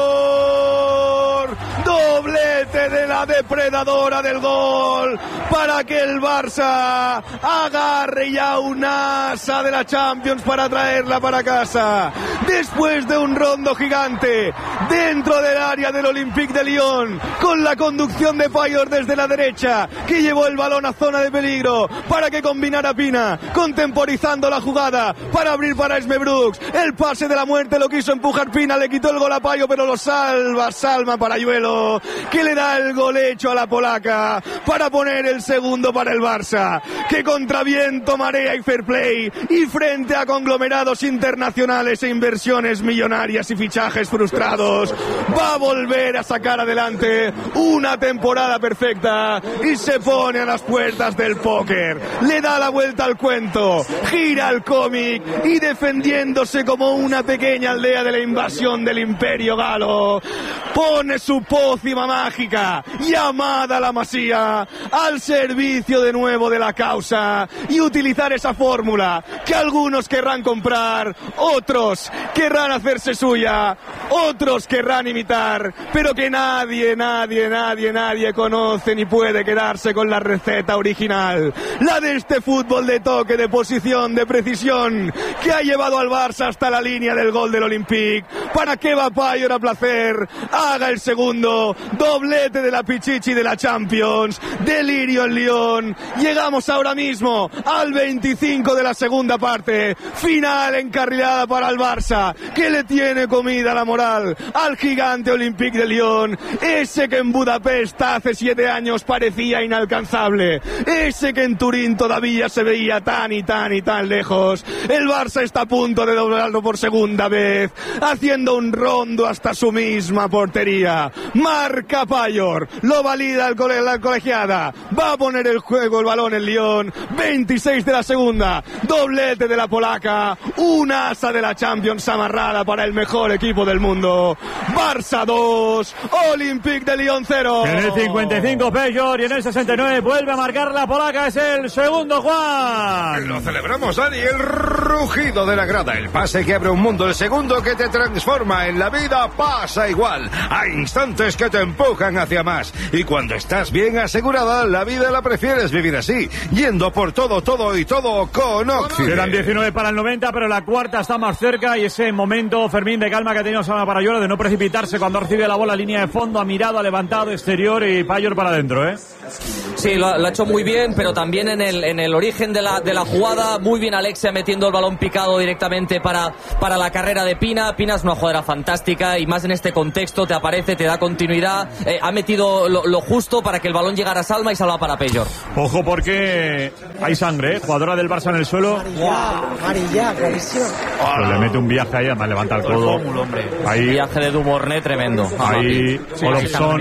De la depredadora del gol para que el Barça agarre ya un asa de la Champions para traerla para casa. Después de un rondo gigante dentro del área del Olympique de Lyon, con la conducción de Payor desde la derecha, que llevó el balón a zona de peligro para que combinara Pina, contemporizando la jugada para abrir para Esme Brooks. El pase de la muerte lo quiso empujar Pina, le quitó el gol a Payo, pero lo salva Salma Parayuelo, que le da el gol hecho a la polaca para poner el segundo para el Barça, que contra viento, marea y fair play, y frente a conglomerados internacionales e inversiones millonarias y fichajes frustrados, va a volver a sacar adelante una temporada perfecta y se pone a las puertas del póker. Le da la vuelta al cuento, gira el cómic y, defendiéndose como una pequeña aldea de la invasión del Imperio Galo, pone su pócima mágica llamada la Masía al servicio de nuevo de la causa, y utilizar esa fórmula que algunos querrán comprar, otros querrán hacerse suya, otros querrán imitar, pero que nadie conoce ni puede quedarse con la receta original, la de este fútbol de toque, de posición, de precisión, que ha llevado al Barça hasta la línea del gol del Olympique, para que Eva Payor a placer haga el segundo, doblete de la Pichichi Pichichi de la Champions. Delirio en Lyon. Llegamos ahora mismo al 25 de la segunda parte. Final encarrilada para el Barça, que le tiene comida la moral al gigante Olympique de Lyon. Ese que en Budapest hace 7 años parecía inalcanzable. Ese que en Turín todavía se veía tan y tan y tan lejos. El Barça está a punto de doblarlo por segunda vez, haciendo un rondo hasta su misma portería. Marca Payor, lo valida la colegiada. Va a poner el juego el balón en Lyon. 26 de la segunda, doblete de la polaca, una asa de la Champions amarrada para el mejor equipo del mundo. Barça 2, Olympique de Lyon 0. En el 55 Payor y en el 69 vuelve a marcar la polaca, es el segundo, Juan. Lo celebramos, Dani, el rugido de la grada, el pase que abre un mundo, el segundo que te transforma. En la vida pasa igual, hay instantes que te empujan hacia más, y cuando estás bien asegurada, la vida la prefieres vivir así, yendo por todo y todo con Oxide. Quedan 19 para el 90, pero la cuarta está más cerca, y ese momento, Fermín, de calma que ha tenido Sama Payor, de no precipitarse cuando recibe la bola, línea de fondo, ha mirado, ha levantado exterior y Payor para adentro, ¿eh? Sí, lo ha hecho muy bien, pero también en el origen de la jugada, muy bien Alexia metiendo el balón picado directamente para la carrera de Pina. Pina es una jugadora fantástica y más en este contexto, te aparece, te da continuidad, ha metido lo justo para que el balón llegara a Salma y salva para Payor. Ojo porque hay sangre, ¿eh? Jugadora del Barça en el suelo. Amarilla, clarísimo. Pero le mete un viaje ahí, además levanta el codo. Ahí viaje de Duborné tremendo. Ahí Olofsson,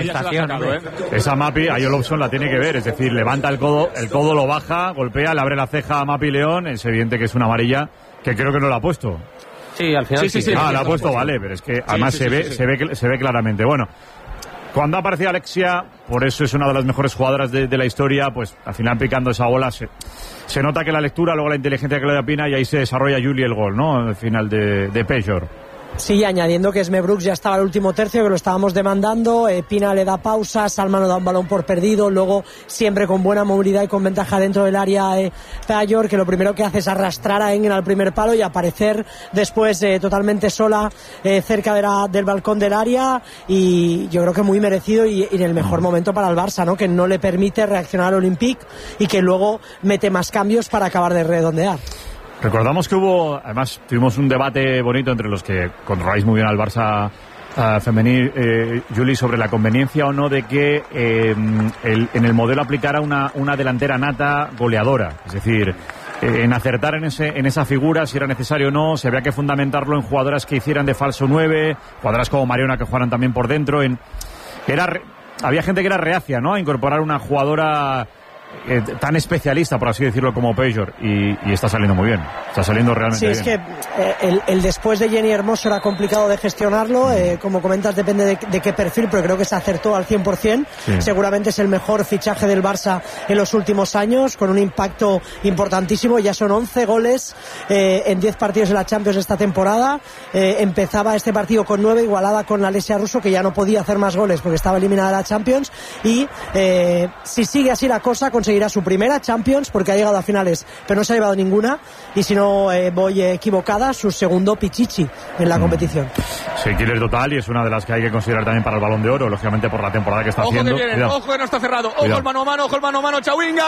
esa Mapi, ahí Olofsson la tiene que ver, es decir, levanta el codo lo baja, golpea, le abre la ceja a Mapi León, es evidente que es una amarilla, que creo que no la ha puesto. Sí, al final sí. La ha puesto, vale, pero es que además se ve claramente. Bueno, cuando ha aparecido Alexia, por eso es una de las mejores jugadoras de la historia, pues al final picando esa bola se nota que la lectura, luego la inteligencia que le da Pina, y ahí se desarrolla Julie el gol, ¿no? Al final de Payor. Sí, añadiendo que Esme Brooks ya estaba el último tercio, que lo estábamos demandando. Pina le da pausa, Salma no da un balón por perdido, luego siempre con buena movilidad y con ventaja dentro del área Payor, que lo primero que hace es arrastrar a Engen al primer palo y aparecer después totalmente sola cerca del balcón del área, y yo creo que muy merecido y en el mejor momento para el Barça, ¿no? Que no le permite reaccionar al Olympique y que luego mete más cambios para acabar de redondear. Recordamos que además tuvimos un debate bonito entre los que controláis muy bien al Barça femenil, Juli, sobre la conveniencia o no de que en el modelo aplicara una delantera nata goleadora. Es decir, en acertar en esa figura, si era necesario o no, se había que fundamentarlo en jugadoras que hicieran de falso 9, jugadoras como Mariona que jugaran también por dentro. Había gente que era reacia, ¿no?, a incorporar una jugadora tan especialista, por así decirlo, como Payor, y está saliendo muy bien, está saliendo realmente bien. Sí, es que el después de Jenny Hermoso era complicado de gestionarlo, como comentas, depende de qué perfil, pero creo que se acertó al 100%, sí. Seguramente es el mejor fichaje del Barça en los últimos años, con un impacto importantísimo, ya son 11 goles en 10 partidos en la Champions esta temporada, empezaba este partido con 9, igualada con la Alessia Russo, que ya no podía hacer más goles porque estaba eliminada de la Champions, y si sigue así la cosa, conseguirá su primera Champions, porque ha llegado a finales pero no se ha llevado ninguna, y si no voy equivocada, su segundo Pichichi en la competición. Sí, killer total, y es una de las que hay que considerar también para el Balón de Oro, lógicamente por la temporada que está haciendo. Ojo que viene, ojo que no está cerrado, ojo el mano a mano, Chawinga,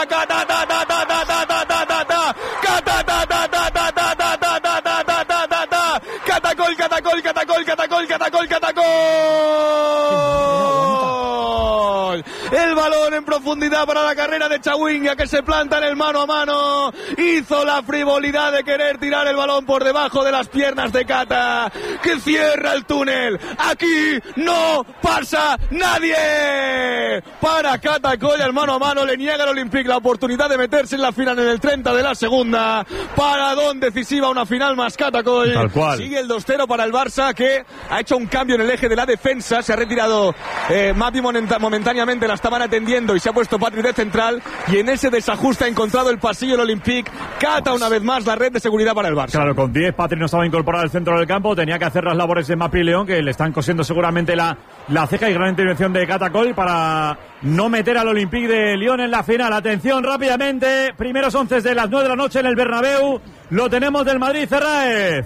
el balón en profundidad para la carrera de Chawinga, que se planta en el mano a mano. Hizo la frivolidad de querer tirar el balón por debajo de las piernas de Cata, que cierra el túnel. Aquí no pasa nadie. Para Cata Coll, el mano a mano le niega al Olympique la oportunidad de meterse en la final en el 30 de la segunda. Paradón decisiva, una final más Cata Coll. Tal cual. Sigue el 2-0 para el Barça, que ha hecho un cambio en el eje de la defensa. Se ha retirado Mapi momentáneamente, la estaban atendiendo, y se ha puesto Patrick de central, y en ese desajuste ha encontrado el pasillo el Olympique. Cata una vez más la red de seguridad para el Barça. Claro, con 10 Patrick no estaba incorporado al centro del campo, tenía que hacer las labores de Mapi León, que le están cosiendo seguramente la ceja, y gran intervención de Cata Coll para no meter al Olympique de Lyon en la final. Atención rápidamente, primeros 11 de las 9 de la noche en el Bernabéu, lo tenemos del Madrid, Ferraez.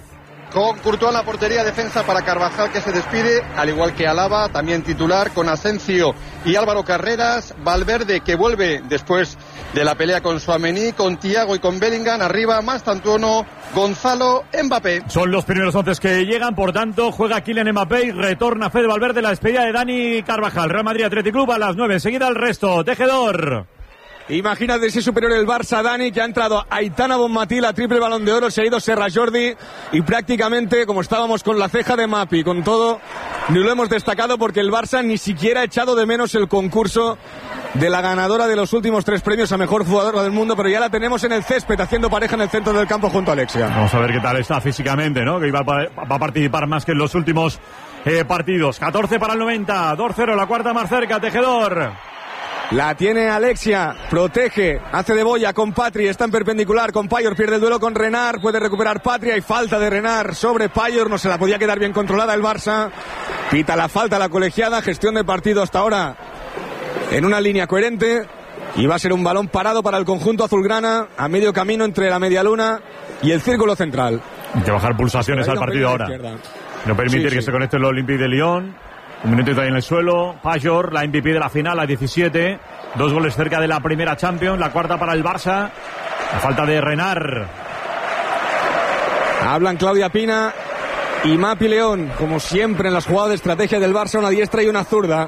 con Courtois en la portería, defensa para Carvajal, que se despide, al igual que Alaba, también titular, con Asensio y Álvaro Carreras, Valverde, que vuelve después de la pelea con Tchouaméni, con Thiago y con Bellingham, arriba Mastantuono, Gonzalo, Mbappé. Son los primeros 11 que llegan, por tanto, juega Kylian Mbappé y retorna Fede Valverde, la despedida de Dani Carvajal. Real Madrid Athletic Club a las 9, enseguida el resto. Tejedor. Imagínate si es superior el Barça, Dani, que ha entrado Aitana Bonmatí, la triple Balón de Oro, se ha ido Serra Jordi y prácticamente, como estábamos con la ceja de Mapi, con todo, ni lo hemos destacado porque el Barça ni siquiera ha echado de menos el concurso de la ganadora de los últimos 3 premios a mejor jugadora del mundo, pero ya la tenemos en el césped haciendo pareja en el centro del campo junto a Alexia. Vamos a ver qué tal está físicamente, ¿no? Que va a participar más que en los últimos partidos. 14 para el 90, 2-0, la cuarta más cerca, Tejedor. La tiene Alexia, protege, hace de boya con Patri, está en perpendicular con Payor, pierde el duelo con Renard, puede recuperar Patri, hay falta de Renard sobre Payor, no se la podía quedar bien controlada el Barça, pita la falta la colegiada, gestión de partido hasta ahora en una línea coherente y va a ser un balón parado para el conjunto azulgrana a medio camino entre la media luna y el círculo central. Hay que bajar pulsaciones al partido ahora, no permitir que se conecte el Olympique de Lyon. Un minuto y todavía en el suelo. Payor, la MVP de la final, a 17. 2 goles cerca de la primera Champions. La cuarta para el Barça. La falta de Renard. Hablan Claudia Pina y Mapi León. Como siempre en las jugadas de estrategia del Barça, una diestra y una zurda.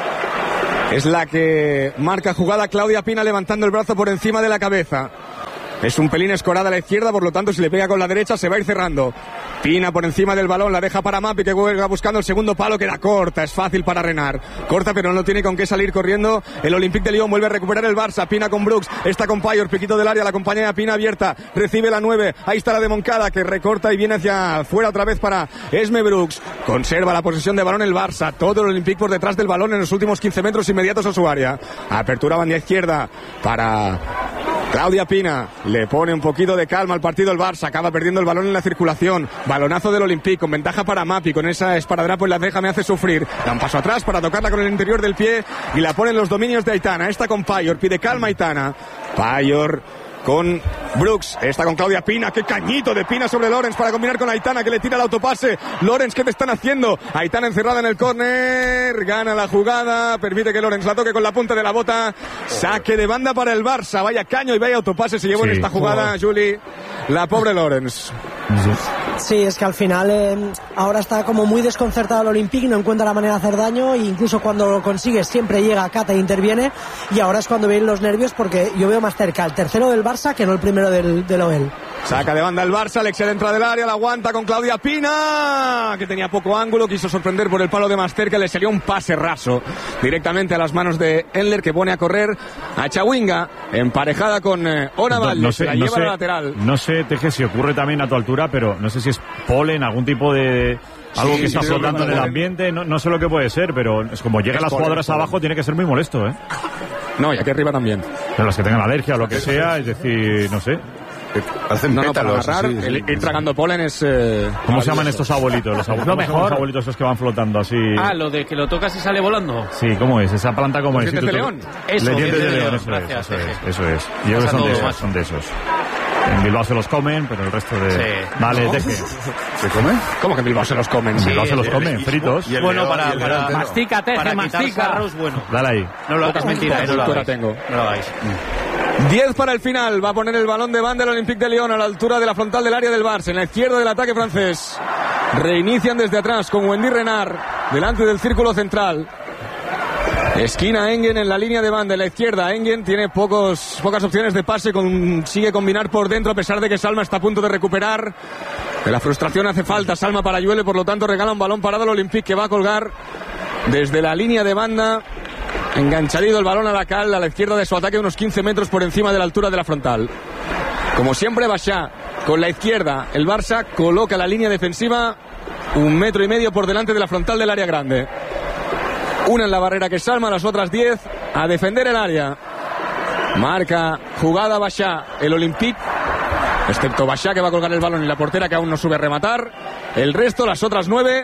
Es la que marca jugada Claudia Pina levantando el brazo por encima de la cabeza. Es un pelín escorada a la izquierda, por lo tanto si le pega con la derecha se va a ir cerrando. Pina por encima del balón, la deja para Mapi, que juega buscando el segundo palo, queda corta, es fácil para Renard. Corta pero no tiene con qué salir corriendo. El Olympique de Lyon vuelve a recuperar el Barça. Pina con Brooks, está con Payor, piquito del área, la compañía de Pina abierta, recibe la 9, ahí está la de Moncada, que recorta y viene hacia fuera otra vez para Esme Brooks. Conserva la posesión de balón el Barça, todo el Olympique por detrás del balón en los últimos 15 metros inmediatos a su área. Apertura banda izquierda para Claudia Pina, le pone un poquito de calma al partido el Barça, acaba perdiendo el balón en la circulación, balonazo del Olympique, con ventaja para Mapi, con esa esparadrapo en la ceja me hace sufrir, da un paso atrás para tocarla con el interior del pie y la pone en los dominios de Aitana, esta con Payor, pide calma Aitana, Payor con Brooks, está con Claudia Pina, qué cañito de Pina sobre Lorenz para combinar con Aitana, que le tira el autopase. Lorenz, ¿qué te están haciendo? Aitana encerrada en el córner, gana la jugada, permite que Lorenz la toque con la punta de la bota, saque de banda para el Barça, vaya caño y vaya autopase se llevó en esta jugada, Juli, la pobre Lorenz. Sí, es que al final ahora está como muy desconcertado el Olympique, no encuentra la manera de hacer daño e incluso cuando lo consigue siempre llega Cata e interviene, y ahora es cuando vienen los nervios porque yo veo más cerca el tercero del Barça que no el primero del OEL. Saca de banda el Barça, Alexia dentro del área, la aguanta con Claudia Pina, que tenía poco ángulo, quiso sorprender por el palo de más cerca, le salió un pase raso directamente a las manos de Enler, que pone a correr a Chawinga, emparejada con Onaval, no sé, la lleva a la lateral. No sé, Teje, si ocurre también a tu altura, pero no sé si es polen, algún tipo de... algo que está flotando en el ambiente, no sé lo que puede ser, pero es como llegan las jugadoras abajo, tiene que ser muy molesto, ¿eh? No, y aquí arriba también. Pero las que tengan alergia o lo que sea, es decir, no sé. Hacen pétalos. Para agarrar, ir tragando polen es... ¿Cómo se llaman estos abuelitos? Los abuelitos esos que van flotando así. Ah, lo de que lo tocas y sale volando. Sí, ¿cómo es? Esa planta, ¿cómo es? ¿Dientes de león? Eso, dientes de león, gracias, eso es. Yo creo que son de esos. En Bilbao se los comen, pero el resto de... Sí. Vale, ¿No? Teje. ¿Se come? ¿Cómo que en Bilbao se los comen? En Bilbao se los comen, fritos. Bueno, para mastica, Teje, para mastica. quitar sarros, bueno. Dale ahí. No lo hagas, mentira, no lo hagáis. Tengo. No lo hagáis. 10 para el final, va a poner el balón de banda el Olympique de Lyon a la altura de la frontal del área del Barça, en la izquierda del ataque francés. Reinician desde atrás con Wendy Renard, delante del círculo central. Esquina Engen en la línea de banda, en la izquierda. Engen tiene pocas opciones de pase, consigue combinar por dentro a pesar de que Salma está a punto de recuperar. De la frustración hace falta Salma para Lluele, por lo tanto regala un balón parado al Olympique, que va a colgar desde la línea de banda. Enganchadito el balón a la cal, a la izquierda de su ataque, unos 15 metros por encima de la altura de la frontal. Como siempre, Bachá con la izquierda. El Barça coloca la línea defensiva 1,5 metros por delante de la frontal del área grande. Una en la barrera que Salma, las otras 10 a defender el área. Marca jugada Bachá, el Olympique, excepto Bachá, que va a colgar el balón, y la portera, que aún no sube a rematar. El resto, las otras 9,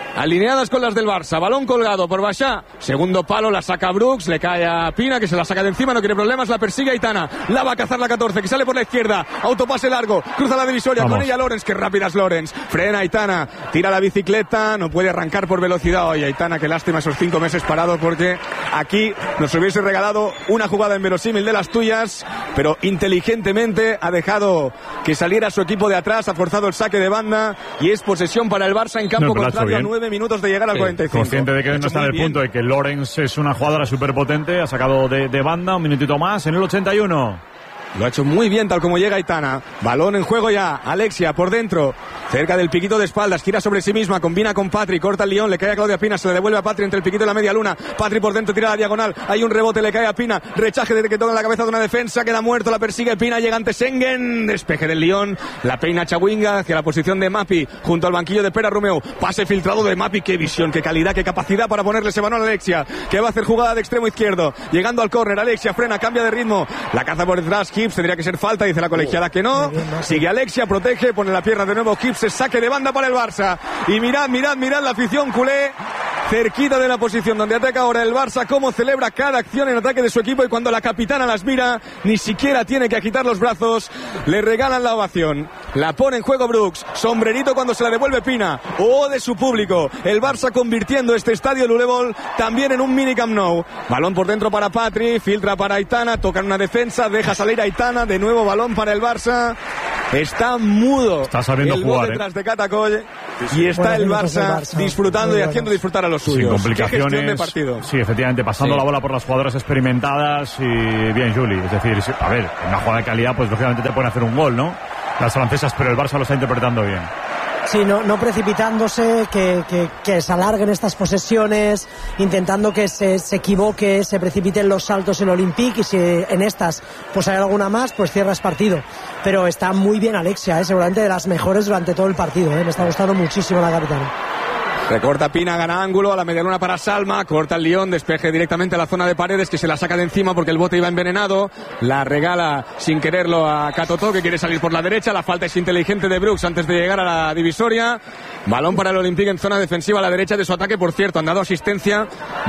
alineadas con las del Barça. Balón colgado por Bachá. Segundo palo, la saca Brooks, le cae a Pina, que se la saca de encima, no quiere problemas, la persigue Aitana. La va a cazar la 14, que sale por la izquierda. Autopase largo, cruza la divisoria. Vamos. Con ella Lorenz, que rápida es Lorenz. Frena Aitana, tira la bicicleta, no puede arrancar por velocidad. Oye, Aitana, qué lástima esos 5 meses parado, porque aquí nos hubiese regalado una jugada inverosímil de las tuyas, pero inteligentemente ha dejado que saliera su equipo de atrás, ha forzado el saque de banda y es posesión para el Barça en campo contrario a 9 minutos de llegar al 45. Consciente de que no está en el punto de que Lorenz es una jugadora súper potente, ha sacado de banda un minutito más en el 81. Lo ha hecho muy bien tal como llega Aitana. Balón en juego ya. Alexia por dentro. Cerca del piquito de espaldas. Gira sobre sí misma. Combina con Patri. Corta el León. Le cae a Claudia Pina. Se le devuelve a Patri entre el piquito y la media luna. Patri por dentro. Tira a la diagonal. Hay un rebote. Le cae a Pina. Rechaje desde que toca en la cabeza de una defensa. Queda muerto. La persigue Pina. Llega ante Sengen. Despeje del León. La peina Chawinga hacia la posición de Mapi. Junto al banquillo de Pera Romeu. Pase filtrado de Mapi. Qué visión, qué calidad, qué capacidad para ponerle ese balón a Alexia. Que va a hacer jugada de extremo izquierdo. Llegando al córner. Alexia frena. Cambia de ritmo. La caza por detrás. Hips. Tendría que ser falta. Dice la colegiada que no. Sigue Alexia, protege, pone la pierna de nuevo Hips, saque de banda para el Barça. Y mirad la afición culé, cerquita de la posición donde ataca ahora el Barça, cómo celebra cada acción en ataque de su equipo, y cuando la capitana las mira, ni siquiera tiene que agitar los brazos, le regalan la ovación. La pone en juego Brooks, sombrerito cuando se la devuelve Pina, de su público. El Barça convirtiendo este estadio Lulevol también en un mini Camp Nou. Balón por dentro para Patri, filtra para Aitana, toca en una defensa, deja salir a Aitana, de nuevo balón para el Barça. Está mudo. Está sabiendo jugar, detrás de Catacoll, y está el Barça disfrutando y haciendo disfrutar a los suyos. Sin complicaciones. Qué gestión de partido. Sí, efectivamente, pasando la bola por las jugadoras experimentadas y bien, Juli. Es decir, a ver, una jugada de calidad, pues lógicamente te pueden hacer un gol, ¿no? Las francesas, pero el Barça lo está interpretando bien. Sí, no precipitándose, que se alarguen estas posesiones, intentando que se equivoque, se precipiten los saltos el Olympique, y si en estas pues hay alguna más, pues cierras partido. Pero está muy bien Alexia, seguramente de las mejores durante todo el partido, me está gustando muchísimo la capitana. Recorta Pina, gana ángulo, a la medialuna para Salma, corta el León, despeje directamente a la zona de Paredes, que se la saca de encima porque el bote iba envenenado, la regala sin quererlo a Catotó, que quiere salir por la derecha, la falta es inteligente de Brooks antes de llegar a la divisoria, balón para el Olympique en zona defensiva a la derecha de su ataque, por cierto, han dado asistencia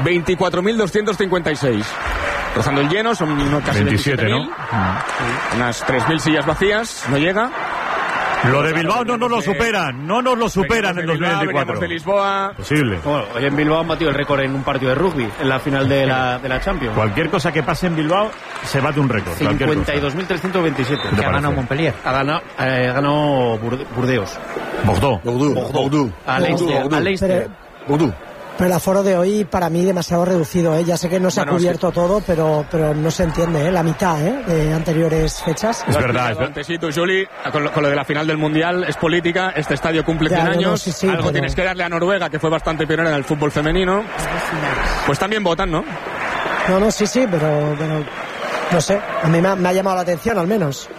24.256. Rozando el lleno, son casi 27, ¿no? Unas 3.000 sillas vacías, no llega. Lo de Bilbao no nos lo superan en 2024. De Lisboa. Posible. Bueno, hoy en Bilbao han batido el récord en un partido de rugby, en la final de la Champions. Cualquier cosa que pase en Bilbao se bate un récord. 52.327. Que ha ganado Montpellier. Ha ganado Burdeos. Bordeaux. A Leicester. Pero el aforo de hoy para mí demasiado reducido, Ya sé que no se ha cubierto todo, pero no se entiende, La mitad, de anteriores fechas. Es verdad. Antes sí, tú, Juli, con lo de la final del Mundial, es política. Este estadio cumple 100 años. Sí, algo pero tienes que darle a Noruega, que fue bastante pionera en el fútbol femenino. Pues también votan, ¿no? No, sí, pero no sé. A mí me ha llamado la atención, al menos.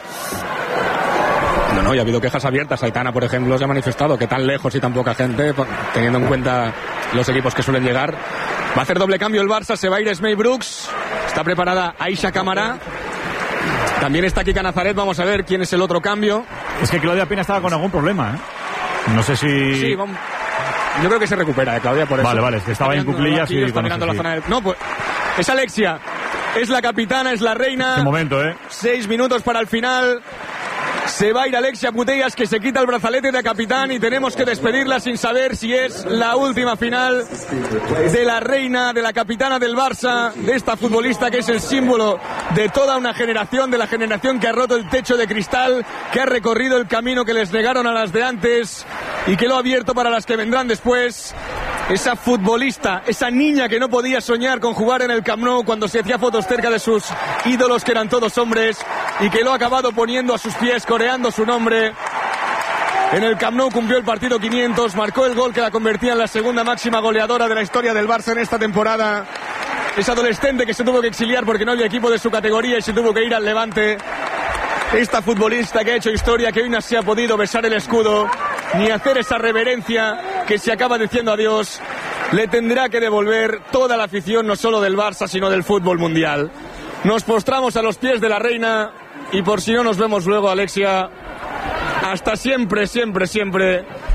No, y ha habido quejas abiertas. Aitana, por ejemplo, se ha manifestado que tan lejos y tan poca gente, teniendo en cuenta los equipos que suelen llegar. Va a hacer doble cambio el Barça, se va a ir Esmei Brooks, está preparada Aisha Camará, también está Kika Nazaret, vamos a ver quién es el otro cambio. Es que Claudia Pina estaba con algún problema, No sé si... Sí, yo creo que se recupera, Claudia, por eso. Vale, es que estaba en cuclillas y... Está mirando la zona del... No, pues es Alexia, es la capitana, es la reina. Qué momento, 6 minutos para el final. Se va a ir Alexia Putellas, que se quita el brazalete de capitán, y tenemos que despedirla sin saber si es la última final de la reina, de la capitana del Barça, de esta futbolista que es el símbolo de toda una generación, de la generación que ha roto el techo de cristal, que ha recorrido el camino que les negaron a las de antes y que lo ha abierto para las que vendrán después. Esa futbolista, esa niña que no podía soñar con jugar en el Camp Nou cuando se hacía fotos cerca de sus ídolos, que eran todos hombres, y que lo ha acabado poniendo a sus pies, coreando su nombre. En el Camp Nou cumplió el partido 500, marcó el gol que la convertía en la segunda máxima goleadora de la historia del Barça en esta temporada. Es adolescente que se tuvo que exiliar porque no había equipo de su categoría y se tuvo que ir al Levante. Esta futbolista que ha hecho historia, que hoy no se ha podido besar el escudo ni hacer esa reverencia que se acaba diciendo adiós, le tendrá que devolver toda la afición, no solo del Barça, sino del fútbol mundial. Nos postramos a los pies de la reina, y por si no nos vemos luego, Alexia, hasta siempre, siempre, siempre,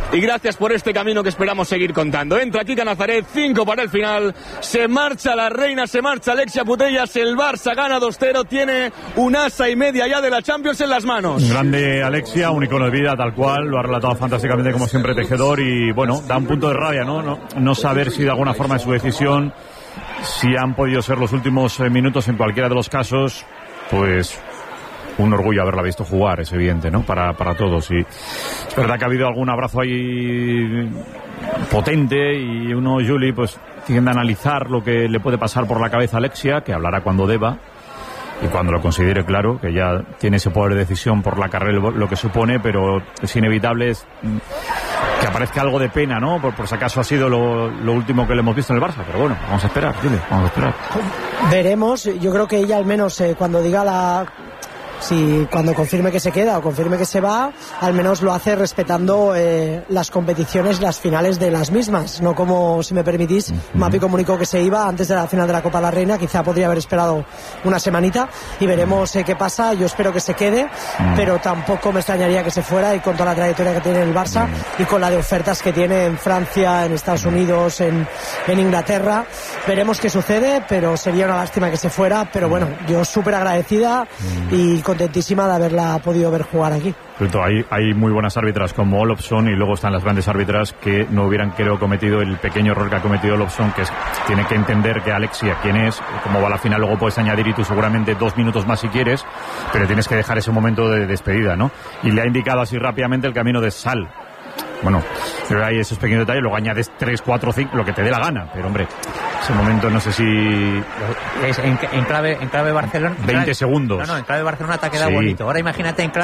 y gracias por este camino que esperamos seguir contando. Entra Kika Nazaret, 5 para el final, se marcha la reina, se marcha Alexia Putellas, el Barça gana 2-0, tiene un asa y media ya de la Champions en las manos. Grande Alexia, un icono de vida tal cual, lo ha relatado fantásticamente como siempre Tejedor, y bueno, da un punto de rabia, no saber si de alguna forma es su decisión, si han podido ser los últimos minutos en cualquiera de los casos, pues un orgullo haberla visto jugar, es evidente, ¿no? Para todos. Y es verdad que ha habido algún abrazo ahí potente y uno, Juli, pues tiende a analizar lo que le puede pasar por la cabeza a Alexia, que hablará cuando deba y cuando lo considere, claro, que ya tiene ese poder de decisión por la carrera, lo que supone, pero es inevitable que aparezca algo de pena, ¿no? Por si acaso ha sido lo último que le hemos visto en el Barça, pero bueno, vamos a esperar, Juli, vamos a esperar. Veremos, yo creo que ella al menos cuando diga cuando confirme que se queda o confirme que se va, al menos lo hace respetando las competiciones, las finales de las mismas, no como, si me permitís, Mapi comunicó que se iba antes de la final de la Copa de la Reina, quizá podría haber esperado una semanita y veremos qué pasa. Yo espero que se quede, pero tampoco me extrañaría que se fuera, y con toda la trayectoria que tiene el Barça y con la de ofertas que tiene en Francia, en Estados Unidos, en Inglaterra, veremos qué sucede, pero sería una lástima que se fuera. Pero bueno, yo súper agradecida y contentísima de haberla podido ver jugar aquí. Hay muy buenas árbitras como Olofsson, y luego están las grandes árbitras que no hubieran, creo, cometido el pequeño error que ha cometido Olofsson, que tiene que entender que Alexia, quién es, cómo va la final, luego puedes añadir y tú seguramente 2 minutos más si quieres, pero tienes que dejar ese momento de despedida, ¿no? Y le ha indicado así rápidamente el camino de sal. Bueno, pero hay esos pequeños detalles, luego añades 3, 4, 5, lo que te dé la gana, pero hombre, ese momento no sé si... Es en clave Barcelona... 20 segundos. No, en clave Barcelona te ha quedado bonito. Ahora imagínate en clave